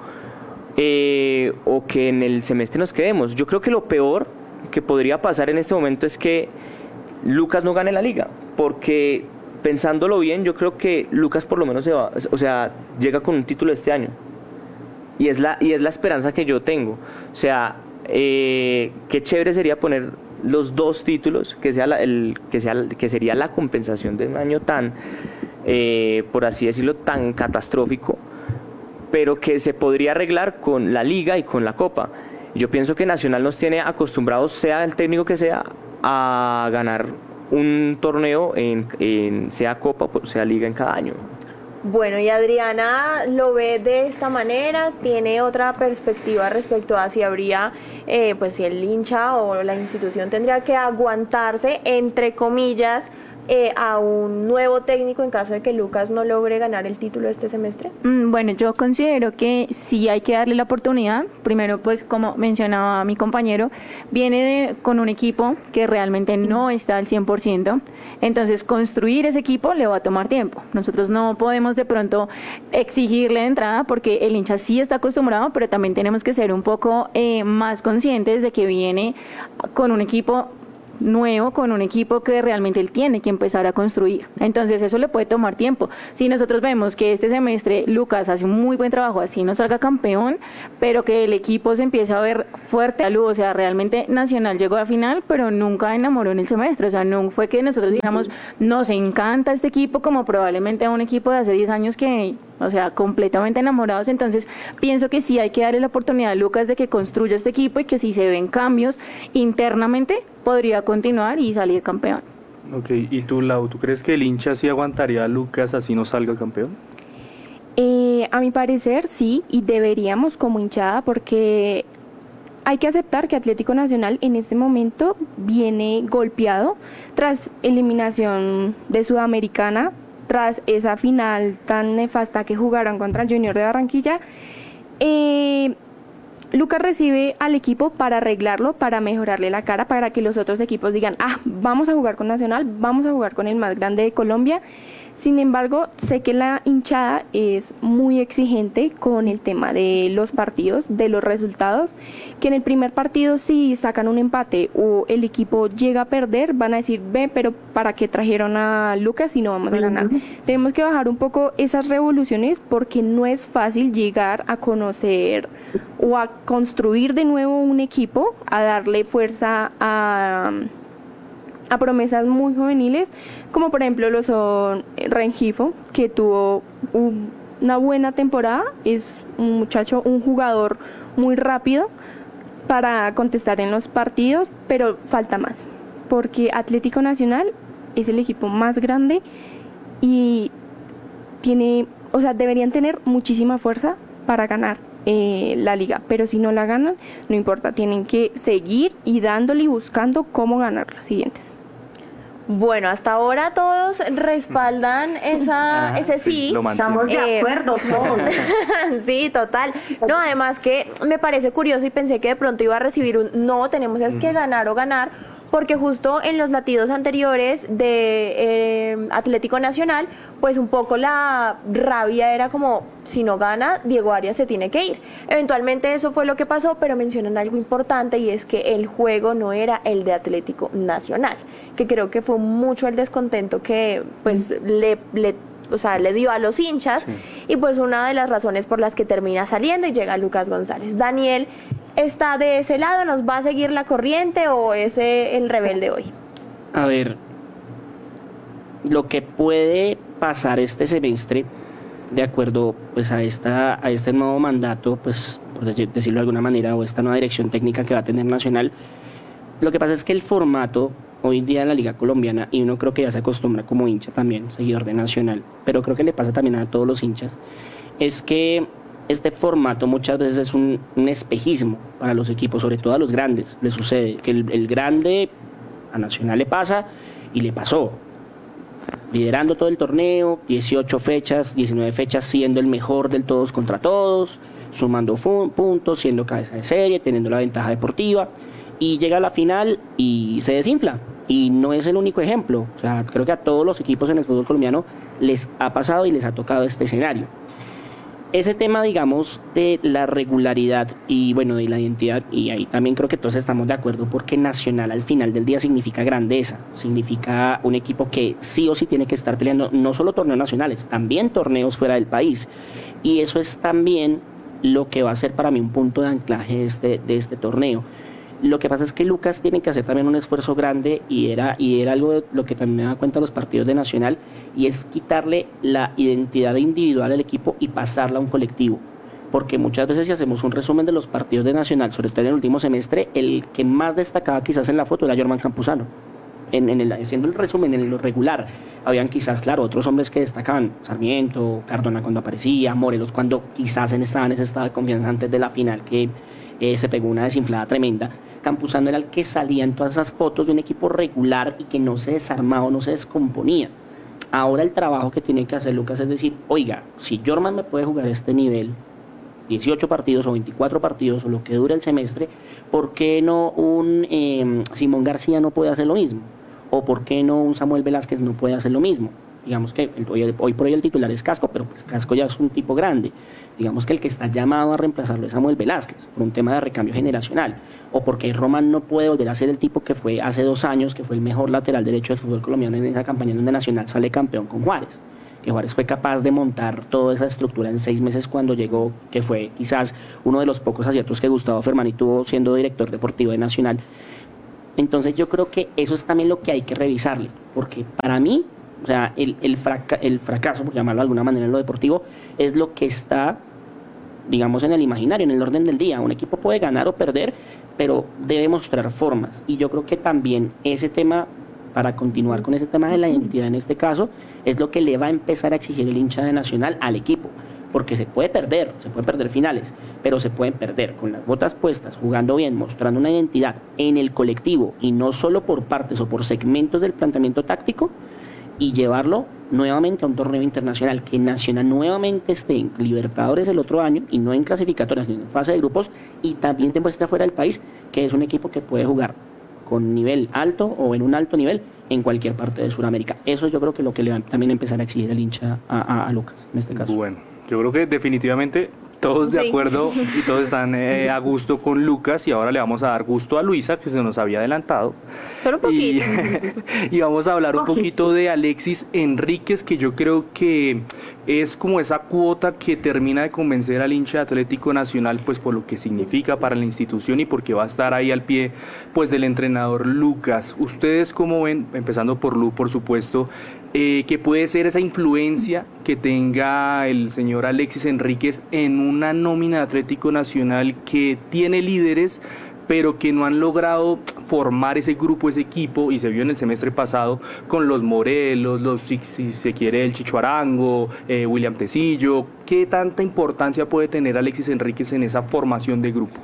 o que en el semestre nos quedemos. Yo creo que lo peor que podría pasar en este momento es que Lucas no gane la liga, porque pensándolo bien, yo creo que Lucas por lo menos llega con un título este año, y es la esperanza que yo tengo. O sea, qué chévere sería poner los dos títulos, que sería la compensación de un año tan, por así decirlo, tan catastrófico, pero que se podría arreglar con la liga y con la copa. Yo pienso que Nacional nos tiene acostumbrados, sea el técnico que sea, a ganar un torneo sea copa o sea liga en cada año. Bueno, y Adriana lo ve de esta manera, tiene otra perspectiva respecto a si habría, pues si el hincha o la institución tendría que aguantarse, entre comillas, a un nuevo técnico en caso de que Lucas no logre ganar el título este semestre? Bueno, yo considero que sí hay que darle la oportunidad. Primero, pues como mencionaba mi compañero, viene con un equipo que realmente no está al 100%, entonces construir ese equipo le va a tomar tiempo. Nosotros no podemos de pronto exigirle de entrada porque el hincha sí está acostumbrado, pero también tenemos que ser un poco más conscientes de que viene con un equipo nuevo, con un equipo que realmente él tiene que empezar a construir. Entonces eso le puede tomar tiempo. Si nosotros vemos que este semestre Lucas hace un muy buen trabajo, así no salga campeón, pero que el equipo se empiece a ver fuerte a luz, o sea, realmente Nacional llegó a final, pero nunca enamoró en el semestre, o sea, no fue que nosotros digamos, nos encanta este equipo como probablemente a un equipo de hace 10 años que, o sea, completamente enamorados. Entonces pienso que sí hay que darle la oportunidad a Lucas de que construya este equipo y que si se ven cambios internamente podría continuar y salir campeón. Ok, ¿y tú, Lau, tú crees que el hincha sí aguantaría a Lucas así no salga campeón? A mi parecer sí, y deberíamos como hinchada, porque hay que aceptar que Atlético Nacional en este momento viene golpeado tras eliminación de Sudamericana, tras esa final tan nefasta que jugaron contra el Junior de Barranquilla. Lucas recibe al equipo para arreglarlo, para mejorarle la cara, para que los otros equipos digan, vamos a jugar con Nacional, vamos a jugar con el más grande de Colombia. Sin embargo, sé que la hinchada es muy exigente con el tema de los partidos, de los resultados, que en el primer partido si sacan un empate o el equipo llega a perder, van a decir, pero ¿para qué trajeron a Lucas si no vamos a ganar? Tenemos que bajar un poco esas revoluciones porque no es fácil llegar a conocer o a construir de nuevo un equipo, a darle fuerza a promesas muy juveniles, como por ejemplo lo son Rengifo, que tuvo una buena temporada, es un muchacho, un jugador muy rápido para contestar en los partidos, pero falta más, porque Atlético Nacional es el equipo más grande y deberían tener muchísima fuerza para ganar la liga, pero si no la ganan, no importa, tienen que seguir y dándole y buscando cómo ganar los siguientes. Bueno, hasta ahora todos respaldan ese sí. Estamos de acuerdo todos. Sí, total. No, además que me parece curioso y pensé que de pronto iba a recibir un no, tenemos que ganar o ganar, porque justo en los latidos anteriores de Atlético Nacional, pues un poco la rabia era como, si no gana, Diego Arias se tiene que ir. Eventualmente eso fue lo que pasó, pero mencionan algo importante y es que el juego no era el de Atlético Nacional, que creo que fue mucho el descontento que pues le dio a los hinchas, y pues una de las razones por las que termina saliendo y llega Lucas González. Daniel, ¿está de ese lado? ¿Nos va a seguir la corriente o es el rebelde hoy? A ver, lo que puede pasar este semestre, de acuerdo pues a este nuevo mandato, pues por decirlo de alguna manera, o esta nueva dirección técnica que va a tener Nacional, lo que pasa es que el formato hoy en día en la Liga Colombiana, y uno creo que ya se acostumbra como hincha también, seguidor de Nacional, pero creo que le pasa también a todos los hinchas, es que este formato muchas veces es un espejismo para los equipos, sobre todo a los grandes. Le sucede que el grande a Nacional le pasa y le pasó. Liderando todo el torneo, 18 fechas, 19 fechas, siendo el mejor del todos contra todos, sumando puntos, siendo cabeza de serie, teniendo la ventaja deportiva, y llega a la final y se desinfla. Y no es el único ejemplo. O sea, creo que a todos los equipos en el fútbol colombiano les ha pasado y les ha tocado este escenario. Ese tema, digamos, de la regularidad y, bueno, de la identidad, y ahí también creo que todos estamos de acuerdo, porque Nacional al final del día significa grandeza, significa un equipo que sí o sí tiene que estar peleando no solo torneos nacionales, también torneos fuera del país, y eso es también lo que va a ser para mí un punto de anclaje de este torneo. Lo que pasa es que Lucas tiene que hacer también un esfuerzo grande, y era algo de lo que también me da cuenta los partidos de Nacional, y es quitarle la identidad individual al equipo y pasarla a un colectivo. Porque muchas veces, si hacemos un resumen de los partidos de Nacional, sobre todo en el último semestre, el que más destacaba quizás en la foto era Germán Campuzano. Haciendo el resumen en lo regular, habían quizás, claro, otros hombres que destacaban, Sarmiento, Cardona cuando aparecía, Morelos cuando quizás estaba en ese estado de confianza antes de la final, que se pegó una desinflada tremenda. Campuzano era el que salía en todas esas fotos de un equipo regular y que no se desarmaba, no se descomponía. Ahora el trabajo que tiene que hacer Lucas es decir, oiga, si Jorman me puede jugar este nivel, 18 partidos o 24 partidos o lo que dure el semestre, ¿por qué no un Simón García no puede hacer lo mismo? ¿O por qué no un Samuel Velázquez no puede hacer lo mismo? Digamos que hoy por hoy el titular es Casco, pero pues Casco ya es un tipo grande. Digamos que el que está llamado a reemplazarlo es Samuel Velázquez, por un tema de recambio generacional. O porque Román no puede volver a ser el tipo que fue hace 2 años, que fue el mejor lateral derecho del fútbol colombiano en esa campaña donde Nacional sale campeón con Juárez. Que Juárez fue capaz de montar toda esa estructura en 6 meses cuando llegó, que fue quizás uno de los pocos aciertos que Gustavo Fermani tuvo siendo director deportivo de Nacional. Entonces yo creo que eso es también lo que hay que revisarle, porque para mí, o sea, el fracaso, por llamarlo de alguna manera en lo deportivo, es lo que está, digamos, en el imaginario, en el orden del día. Un equipo puede ganar o perder, pero debe mostrar formas. Y yo creo que también ese tema, para continuar con ese tema de la identidad en este caso, es lo que le va a empezar a exigir el hincha de Nacional al equipo. Porque se puede perder finales, pero se pueden perder con las botas puestas, jugando bien, mostrando una identidad en el colectivo y no solo por partes o por segmentos del planteamiento táctico, y llevarlo nuevamente a un torneo internacional, que Nacional nuevamente esté en Libertadores el otro año y no en clasificatorias ni en fase de grupos, y también te muestra fuera del país que es un equipo que puede jugar con nivel alto o en un alto nivel en cualquier parte de Sudamérica. Eso yo creo que es lo que le va también a empezar a exigir el hincha a Lucas en este caso. Bueno, yo creo que definitivamente todos de acuerdo y todos están a gusto con Lucas, y ahora le vamos a dar gusto a Luisa, que se nos había adelantado. Solo un poquito. Y vamos a hablar un poquito de Alexis Enríquez, que yo creo que es como esa cuota que termina de convencer al hincha de Atlético Nacional, pues por lo que significa para la institución y porque va a estar ahí al pie pues del entrenador Lucas. ¿Ustedes cómo ven, empezando por Lu, por supuesto, que puede ser esa influencia que tenga el señor Alexis Enríquez en una nómina de Atlético Nacional que tiene líderes, pero que no han logrado formar ese grupo, ese equipo, y se vio en el semestre pasado con los Morelos, si se quiere el Chicho Arango, William Tecillo? ¿Qué tanta importancia puede tener Alexis Enríquez en esa formación de grupo?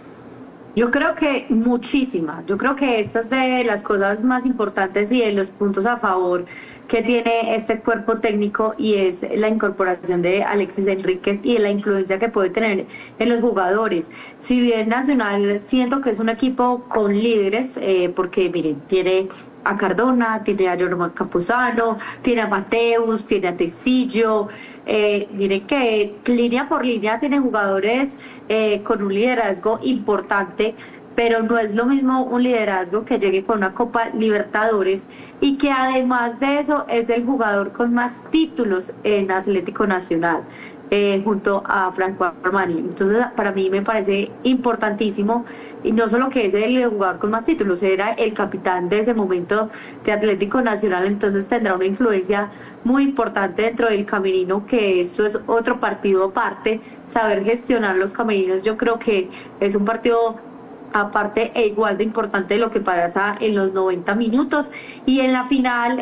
Yo creo que muchísima. Yo creo que esta es de las cosas más importantes y de los puntos a favor que tiene este cuerpo técnico, y es la incorporación de Alexis Enríquez y de la influencia que puede tener en los jugadores. Si bien Nacional siento que es un equipo con líderes, porque miren, tiene a Cardona, tiene a Jorman Campuzano, tiene a Mateus, tiene a Tecillo, miren que línea por línea tiene jugadores con un liderazgo importante, pero no es lo mismo un liderazgo que llegue con una Copa Libertadores y que además de eso es el jugador con más títulos en Atlético Nacional, junto a Franco Armani. Entonces para mí me parece importantísimo, y no solo que es el jugador con más títulos, era el capitán de ese momento de Atlético Nacional, entonces tendrá una influencia muy importante dentro del camerino, que esto es otro partido aparte. Saber gestionar los camerinos, yo creo que es un partido aparte e igual de importante de lo que pasa en los 90 minutos. Y en la final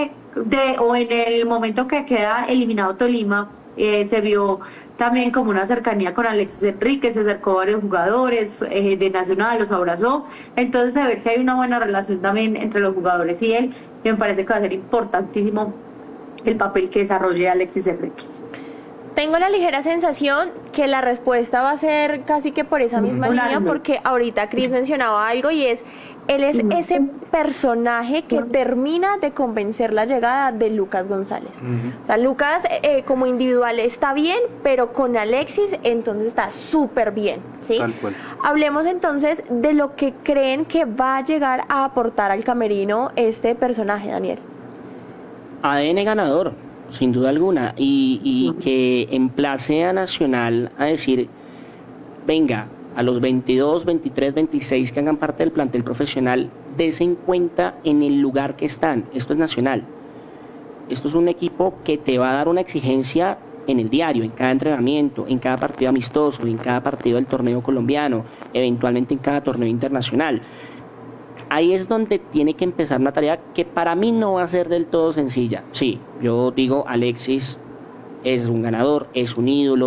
o en el momento que queda eliminado Tolima, se vio también como una cercanía con Alexis Enríquez, se acercó a varios jugadores de Nacional, los abrazó. Entonces se ve que hay una buena relación también entre los jugadores y él, y me parece que va a ser importantísimo el papel que desarrolle Alexis Enríquez. Tengo la ligera sensación que la respuesta va a ser casi que por esa misma línea, porque ahorita Cris mencionaba algo, y es, él es ese personaje que termina de convencer la llegada de Lucas González. O sea, Lucas como individual está bien, pero con Alexis entonces está súper bien, ¿sí? Tal cual. Hablemos entonces de lo que creen que va a llegar a aportar al camerino este personaje, Daniel. ADN ganador, sin duda alguna, y que emplace a Nacional a decir, venga, a los 22, 23, 26 que hagan parte del plantel profesional, desen cuenta en el lugar que están. Esto es Nacional. Esto es un equipo que te va a dar una exigencia en el diario, en cada entrenamiento, en cada partido amistoso, en cada partido del torneo colombiano, eventualmente en cada torneo internacional. Ahí es donde tiene que empezar una tarea que para mí no va a ser del todo sencilla. Sí, yo digo, Alexis es un ganador, es un ídolo,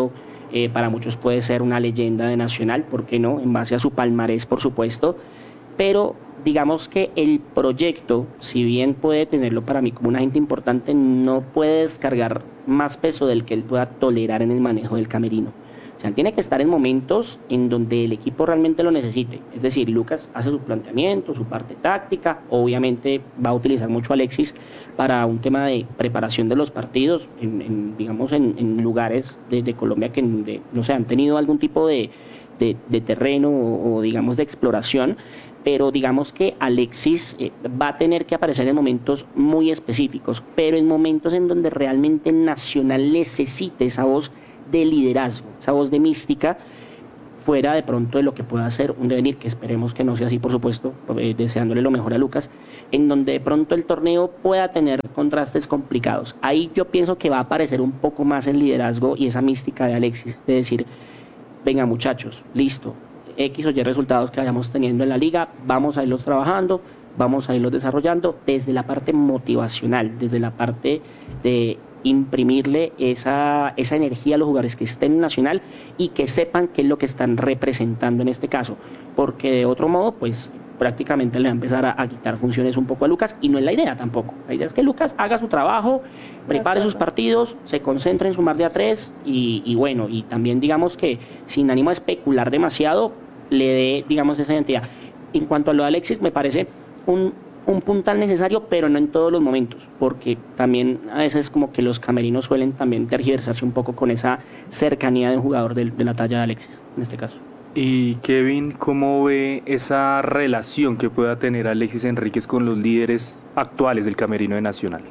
para muchos puede ser una leyenda de Nacional, ¿por qué no? En base a su palmarés, por supuesto, pero digamos que el proyecto, si bien puede tenerlo para mí como un agente importante, no puede descargar más peso del que él pueda tolerar en el manejo del camerino. O sea, tiene que estar en momentos en donde el equipo realmente lo necesite. Es decir, Lucas hace su planteamiento, su parte táctica, obviamente va a utilizar mucho a Alexis para un tema de preparación de los partidos, digamos en lugares de Colombia que no sé, han tenido algún tipo de terreno o digamos de exploración, pero digamos que Alexis va a tener que aparecer en momentos muy específicos, pero en momentos en donde realmente Nacional necesite esa voz de liderazgo, esa voz de mística, fuera de pronto de lo que pueda ser un devenir, que esperemos que no sea así, por supuesto, deseándole lo mejor a Lucas, en donde de pronto el torneo pueda tener contrastes complicados. Ahí yo pienso que va a aparecer un poco más el liderazgo y esa mística de Alexis, de decir, venga muchachos, listo, X o Y resultados que vayamos teniendo en la liga, vamos a irlos trabajando, vamos a irlos desarrollando desde la parte motivacional, desde la parte de imprimirle esa energía a los jugadores que estén en Nacional y que sepan qué es lo que están representando en este caso, porque de otro modo pues prácticamente le va a empezar a quitar funciones un poco a Lucas, y no es la idea tampoco. La idea es que Lucas haga su trabajo, prepare sus partidos, se concentre en sumar de a 3 y bueno, y también digamos que sin ánimo a especular demasiado, le dé digamos esa identidad. En cuanto a lo de Alexis, me parece un puntal necesario, pero no en todos los momentos, porque también a veces como que los camerinos suelen también tergiversarse un poco con esa cercanía de un jugador de la talla de Alexis, en este caso. Y Kevin, ¿cómo ve esa relación que pueda tener Alexis Enríquez con los líderes actuales del camerino de Nacional?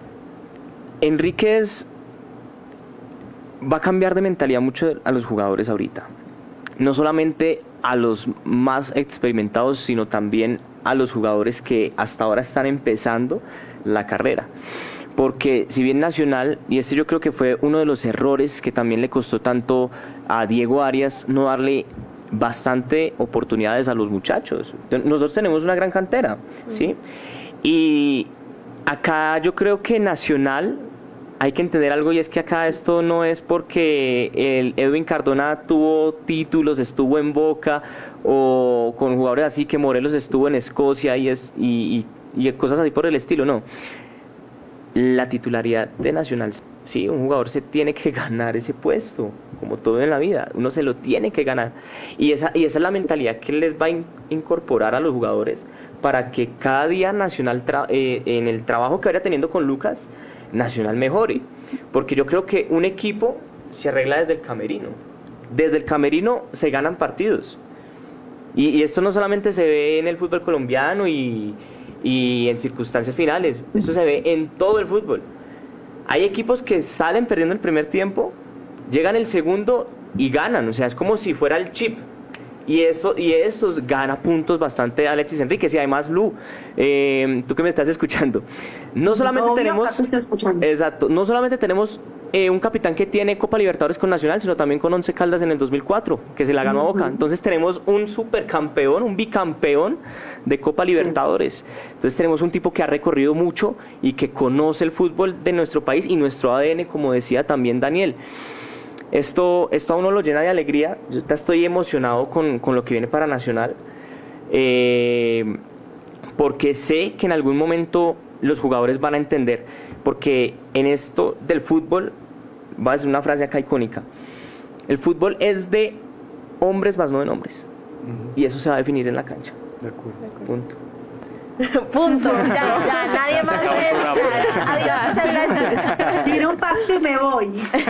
Enríquez va a cambiar de mentalidad mucho a los jugadores ahorita. No solamente a los más experimentados, sino también a los jugadores que hasta ahora están empezando la carrera. Porque si bien Nacional, y este yo creo que fue uno de los errores que también le costó tanto a Diego Arias, no darle bastante oportunidades a los muchachos. Nosotros tenemos una gran cantera, ¿sí? Y acá yo creo que Nacional, hay que entender algo, y es que acá esto no es porque el Edwin Cardona tuvo títulos, estuvo en Boca, o con jugadores así, que Morelos estuvo en Escocia y cosas así por el estilo, no. La titularidad de Nacional, sí, un jugador se tiene que ganar ese puesto, como todo en la vida, uno se lo tiene que ganar. Y esa es la mentalidad que les va a incorporar a los jugadores para que cada día Nacional, en el trabajo que vaya teniendo con Lucas, Nacional mejore. Porque yo creo que un equipo se arregla desde el camerino. Desde el camerino se ganan partidos. Y esto no solamente se ve en el fútbol colombiano y en circunstancias finales, esto se ve en todo el fútbol. Hay equipos que salen perdiendo el primer tiempo, llegan el segundo y ganan, o sea, es como si fuera el chip. Y estos gana puntos bastante Alexis Enríquez. Y además, Lu, tú que me estás escuchando, no solamente no solamente tenemos un capitán que tiene Copa Libertadores con Nacional, sino también con Once Caldas en el 2004, que se la ganó a Boca. Entonces tenemos un supercampeón, un bicampeón de Copa Libertadores. Entonces tenemos un tipo que ha recorrido mucho y que conoce el fútbol de nuestro país y nuestro ADN, como decía también Daniel. Esto a uno lo llena de alegría. Yo estoy emocionado con lo que viene para Nacional, porque sé que en algún momento los jugadores van a entender, porque en esto del fútbol, voy a decir una frase acá icónica: el fútbol es de hombres más no de nombres, y eso se va a definir en la cancha. De acuerdo. Punto. Punto, ya, nadie más adiós, muchas gracias. Tiro un facto y me voy.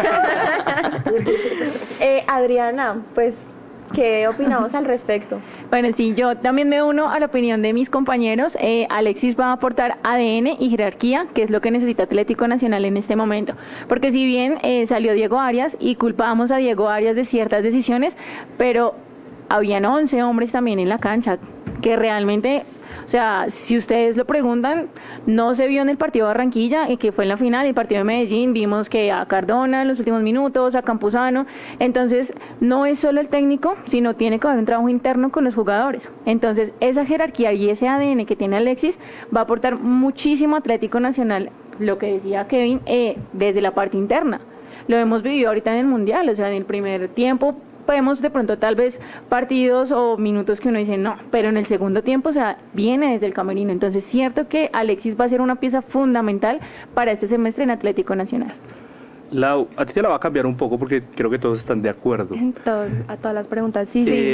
Adriana, pues, ¿qué opinamos al respecto? Bueno, sí, yo también me uno a la opinión de mis compañeros. Alexis va a aportar ADN y jerarquía, que es lo que necesita Atlético Nacional en este momento. Porque si bien salió Diego Arias y culpábamos a Diego Arias de ciertas decisiones, pero habían 11 hombres también en la cancha que realmente... O sea, si ustedes lo preguntan, no se vio en el partido de Barranquilla, que fue en la final, el partido de Medellín, vimos que a Cardona en los últimos minutos, a Campuzano. Entonces, no es solo el técnico, sino tiene que haber un trabajo interno con los jugadores. Entonces, esa jerarquía y ese ADN que tiene Alexis va a aportar muchísimo a Atlético Nacional, lo que decía Kevin, desde la parte interna. lo hemos vivido ahorita en el Mundial, o sea, en el primer tiempo vemos de pronto tal vez partidos o minutos que uno dice no, pero en el segundo tiempo, o sea, viene desde el camerino. Entonces, cierto que Alexis va a ser una pieza fundamental para este semestre en Atlético Nacional. Lau, a ti te la va a cambiar un poco porque creo que todos están de acuerdo. A todas las preguntas, sí.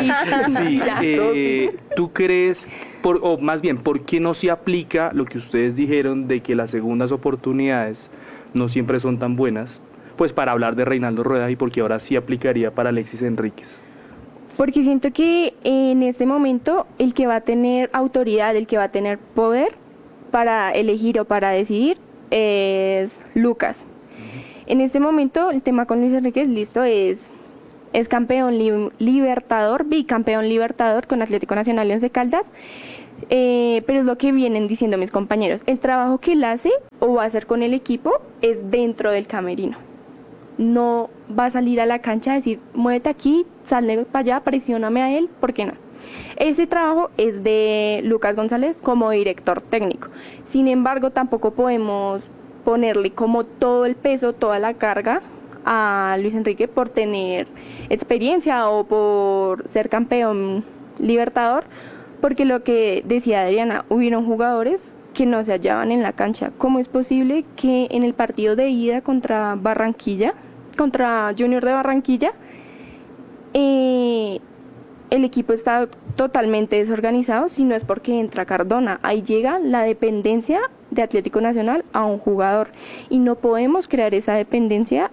¿Tú crees, o más bien, por qué no se aplica lo que ustedes dijeron de que las segundas oportunidades no siempre son tan buenas? Pues para hablar de Reinaldo Rueda y porque ahora sí aplicaría para Alexis Enríquez. Porque siento que en este momento el que va a tener autoridad, el que va a tener poder para elegir o para decidir es Lucas. En este momento el tema con Luis Enríquez, listo, es campeón libertador, bicampeón libertador con Atlético Nacional y Once Caldas, pero es lo que vienen diciendo mis compañeros. El trabajo que él hace o va a hacer con el equipo es dentro del camerino. No va a salir a la cancha a decir, muévete aquí, sale para allá, presióname a él, ¿por qué no? Ese trabajo es de Lucas González como director técnico. Sin embargo, tampoco podemos ponerle como todo el peso, toda la carga a Luis Enrique por tener experiencia o por ser campeón libertador, porque lo que decía Adriana, hubieron jugadores que no se hallaban en la cancha. ¿Cómo es posible que en el partido de ida contra Junior de Barranquilla, el equipo está totalmente desorganizado? Si no es porque entra Cardona, ahí llega la dependencia de Atlético Nacional a un jugador y no podemos crear esa dependencia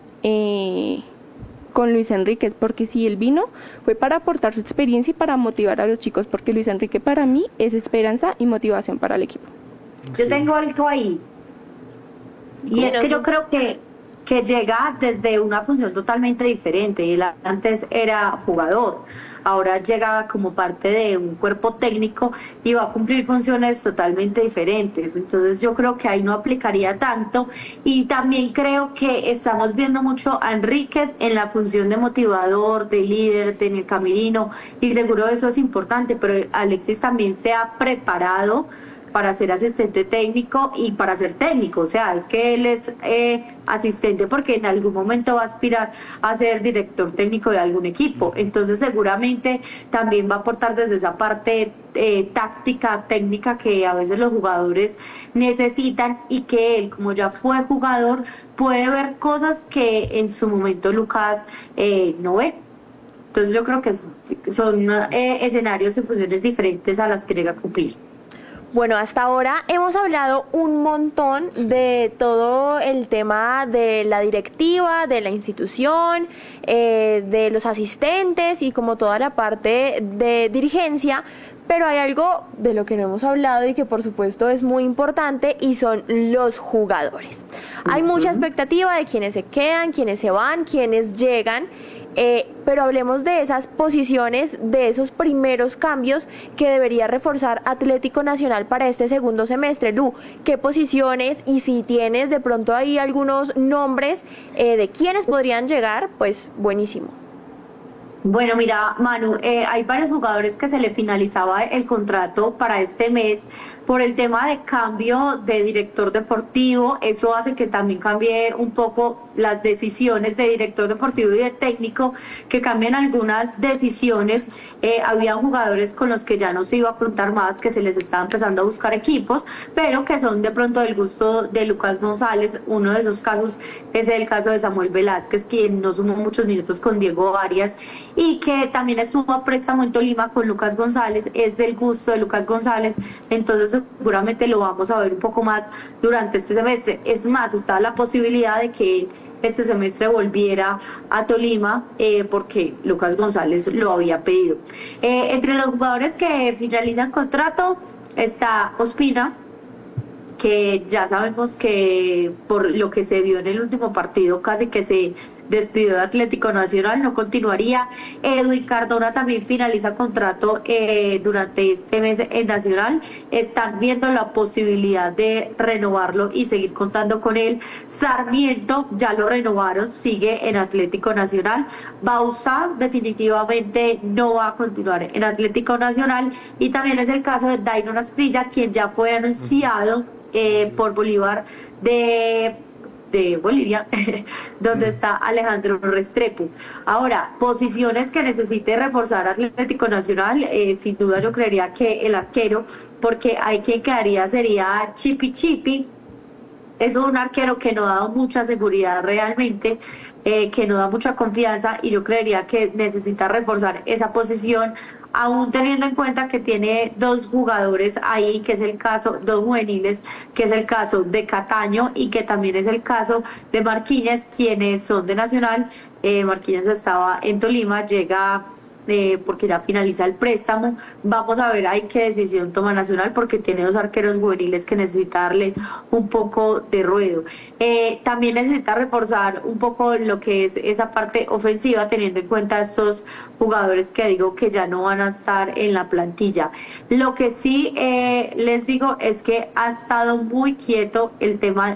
con Luis Enríquez, porque si él vino fue para aportar su experiencia y para motivar a los chicos, porque Luis Enrique para mí es esperanza y motivación para el equipo. Yo tengo algo ahí, y es que yo creo que llega desde una función totalmente diferente. Él antes era jugador, ahora llega como parte de un cuerpo técnico y va a cumplir funciones totalmente diferentes. Entonces yo creo que ahí no aplicaría tanto, y también creo que estamos viendo mucho a Enríquez en la función de motivador, de líder, en el camerino, y seguro eso es importante, pero Alexis también se ha preparado para ser asistente técnico y para ser técnico. O sea, es que él es asistente porque en algún momento va a aspirar a ser director técnico de algún equipo. Entonces seguramente también va a aportar desde esa parte táctica, técnica que a veces los jugadores necesitan, y que él, como ya fue jugador, puede ver cosas que en su momento Lucas no ve. Entonces yo creo que son escenarios y funciones diferentes a las que llega a cumplir. Bueno, hasta ahora hemos hablado un montón de todo el tema de la directiva, de la institución, de los asistentes y como toda la parte de dirigencia, pero hay algo de lo que no hemos hablado y que por supuesto es muy importante, y son los jugadores. Hay mucha expectativa de quienes se quedan, quienes se van, quienes llegan. Pero hablemos de esas posiciones, de esos primeros cambios que debería reforzar Atlético Nacional para este segundo semestre. Lu, ¿qué posiciones? Y si tienes de pronto ahí algunos nombres de quienes podrían llegar, pues buenísimo. Bueno, mira, Manu, hay varios jugadores que se le finalizaba el contrato para este mes por el tema de cambio de director deportivo. Eso hace que también cambie un poco las decisiones de director deportivo y de técnico, que cambien algunas decisiones. Había jugadores con los que ya no se iba a contar más, que se les estaba empezando a buscar equipos, pero que son de pronto del gusto de Lucas González. Uno de esos casos es el caso de Samuel Velázquez, quien no sumó muchos minutos con Diego Arias y que también estuvo a préstamo en Tolima con Lucas González. Es del gusto de Lucas González, entonces seguramente lo vamos a ver un poco más durante este semestre. Es más, está la posibilidad de que este semestre volviera a Tolima porque Lucas González lo había pedido. Entre los jugadores que finalizan contrato está Ospina, que ya sabemos que por lo que se vio en el último partido casi que se despidió de Atlético Nacional, no continuaría. Edwin Cardona también finaliza contrato durante este mes en Nacional. Están viendo la posibilidad de renovarlo y seguir contando con él. Sarmiento ya lo renovaron, sigue en Atlético Nacional. Bausa definitivamente no va a continuar en Atlético Nacional, y también es el caso de Dairon Asprilla, quien ya fue anunciado por Bolívar de de Bolivia, donde está Alejandro Restrepo. Ahora, posiciones que necesite reforzar Atlético Nacional, sin duda yo creería que el arquero, porque hay quien quedaría sería Chipi. Es un arquero que no ha dado mucha seguridad realmente, que no da mucha confianza, y yo creería que necesita reforzar esa posición, aún teniendo en cuenta que tiene dos jugadores ahí, que es el caso, dos juveniles, que es el caso de Cataño y que también es el caso de Marquinhos, quienes son de Nacional. Marquinhos estaba en Tolima, llega porque ya finaliza el préstamo. Vamos a ver ahí qué decisión toma Nacional, porque tiene dos arqueros juveniles que necesita darle un poco de ruedo. También necesita reforzar un poco lo que es esa parte ofensiva, teniendo en cuenta estos jugadores que digo que ya no van a estar en la plantilla. Lo que sí les digo es que ha estado muy quieto el tema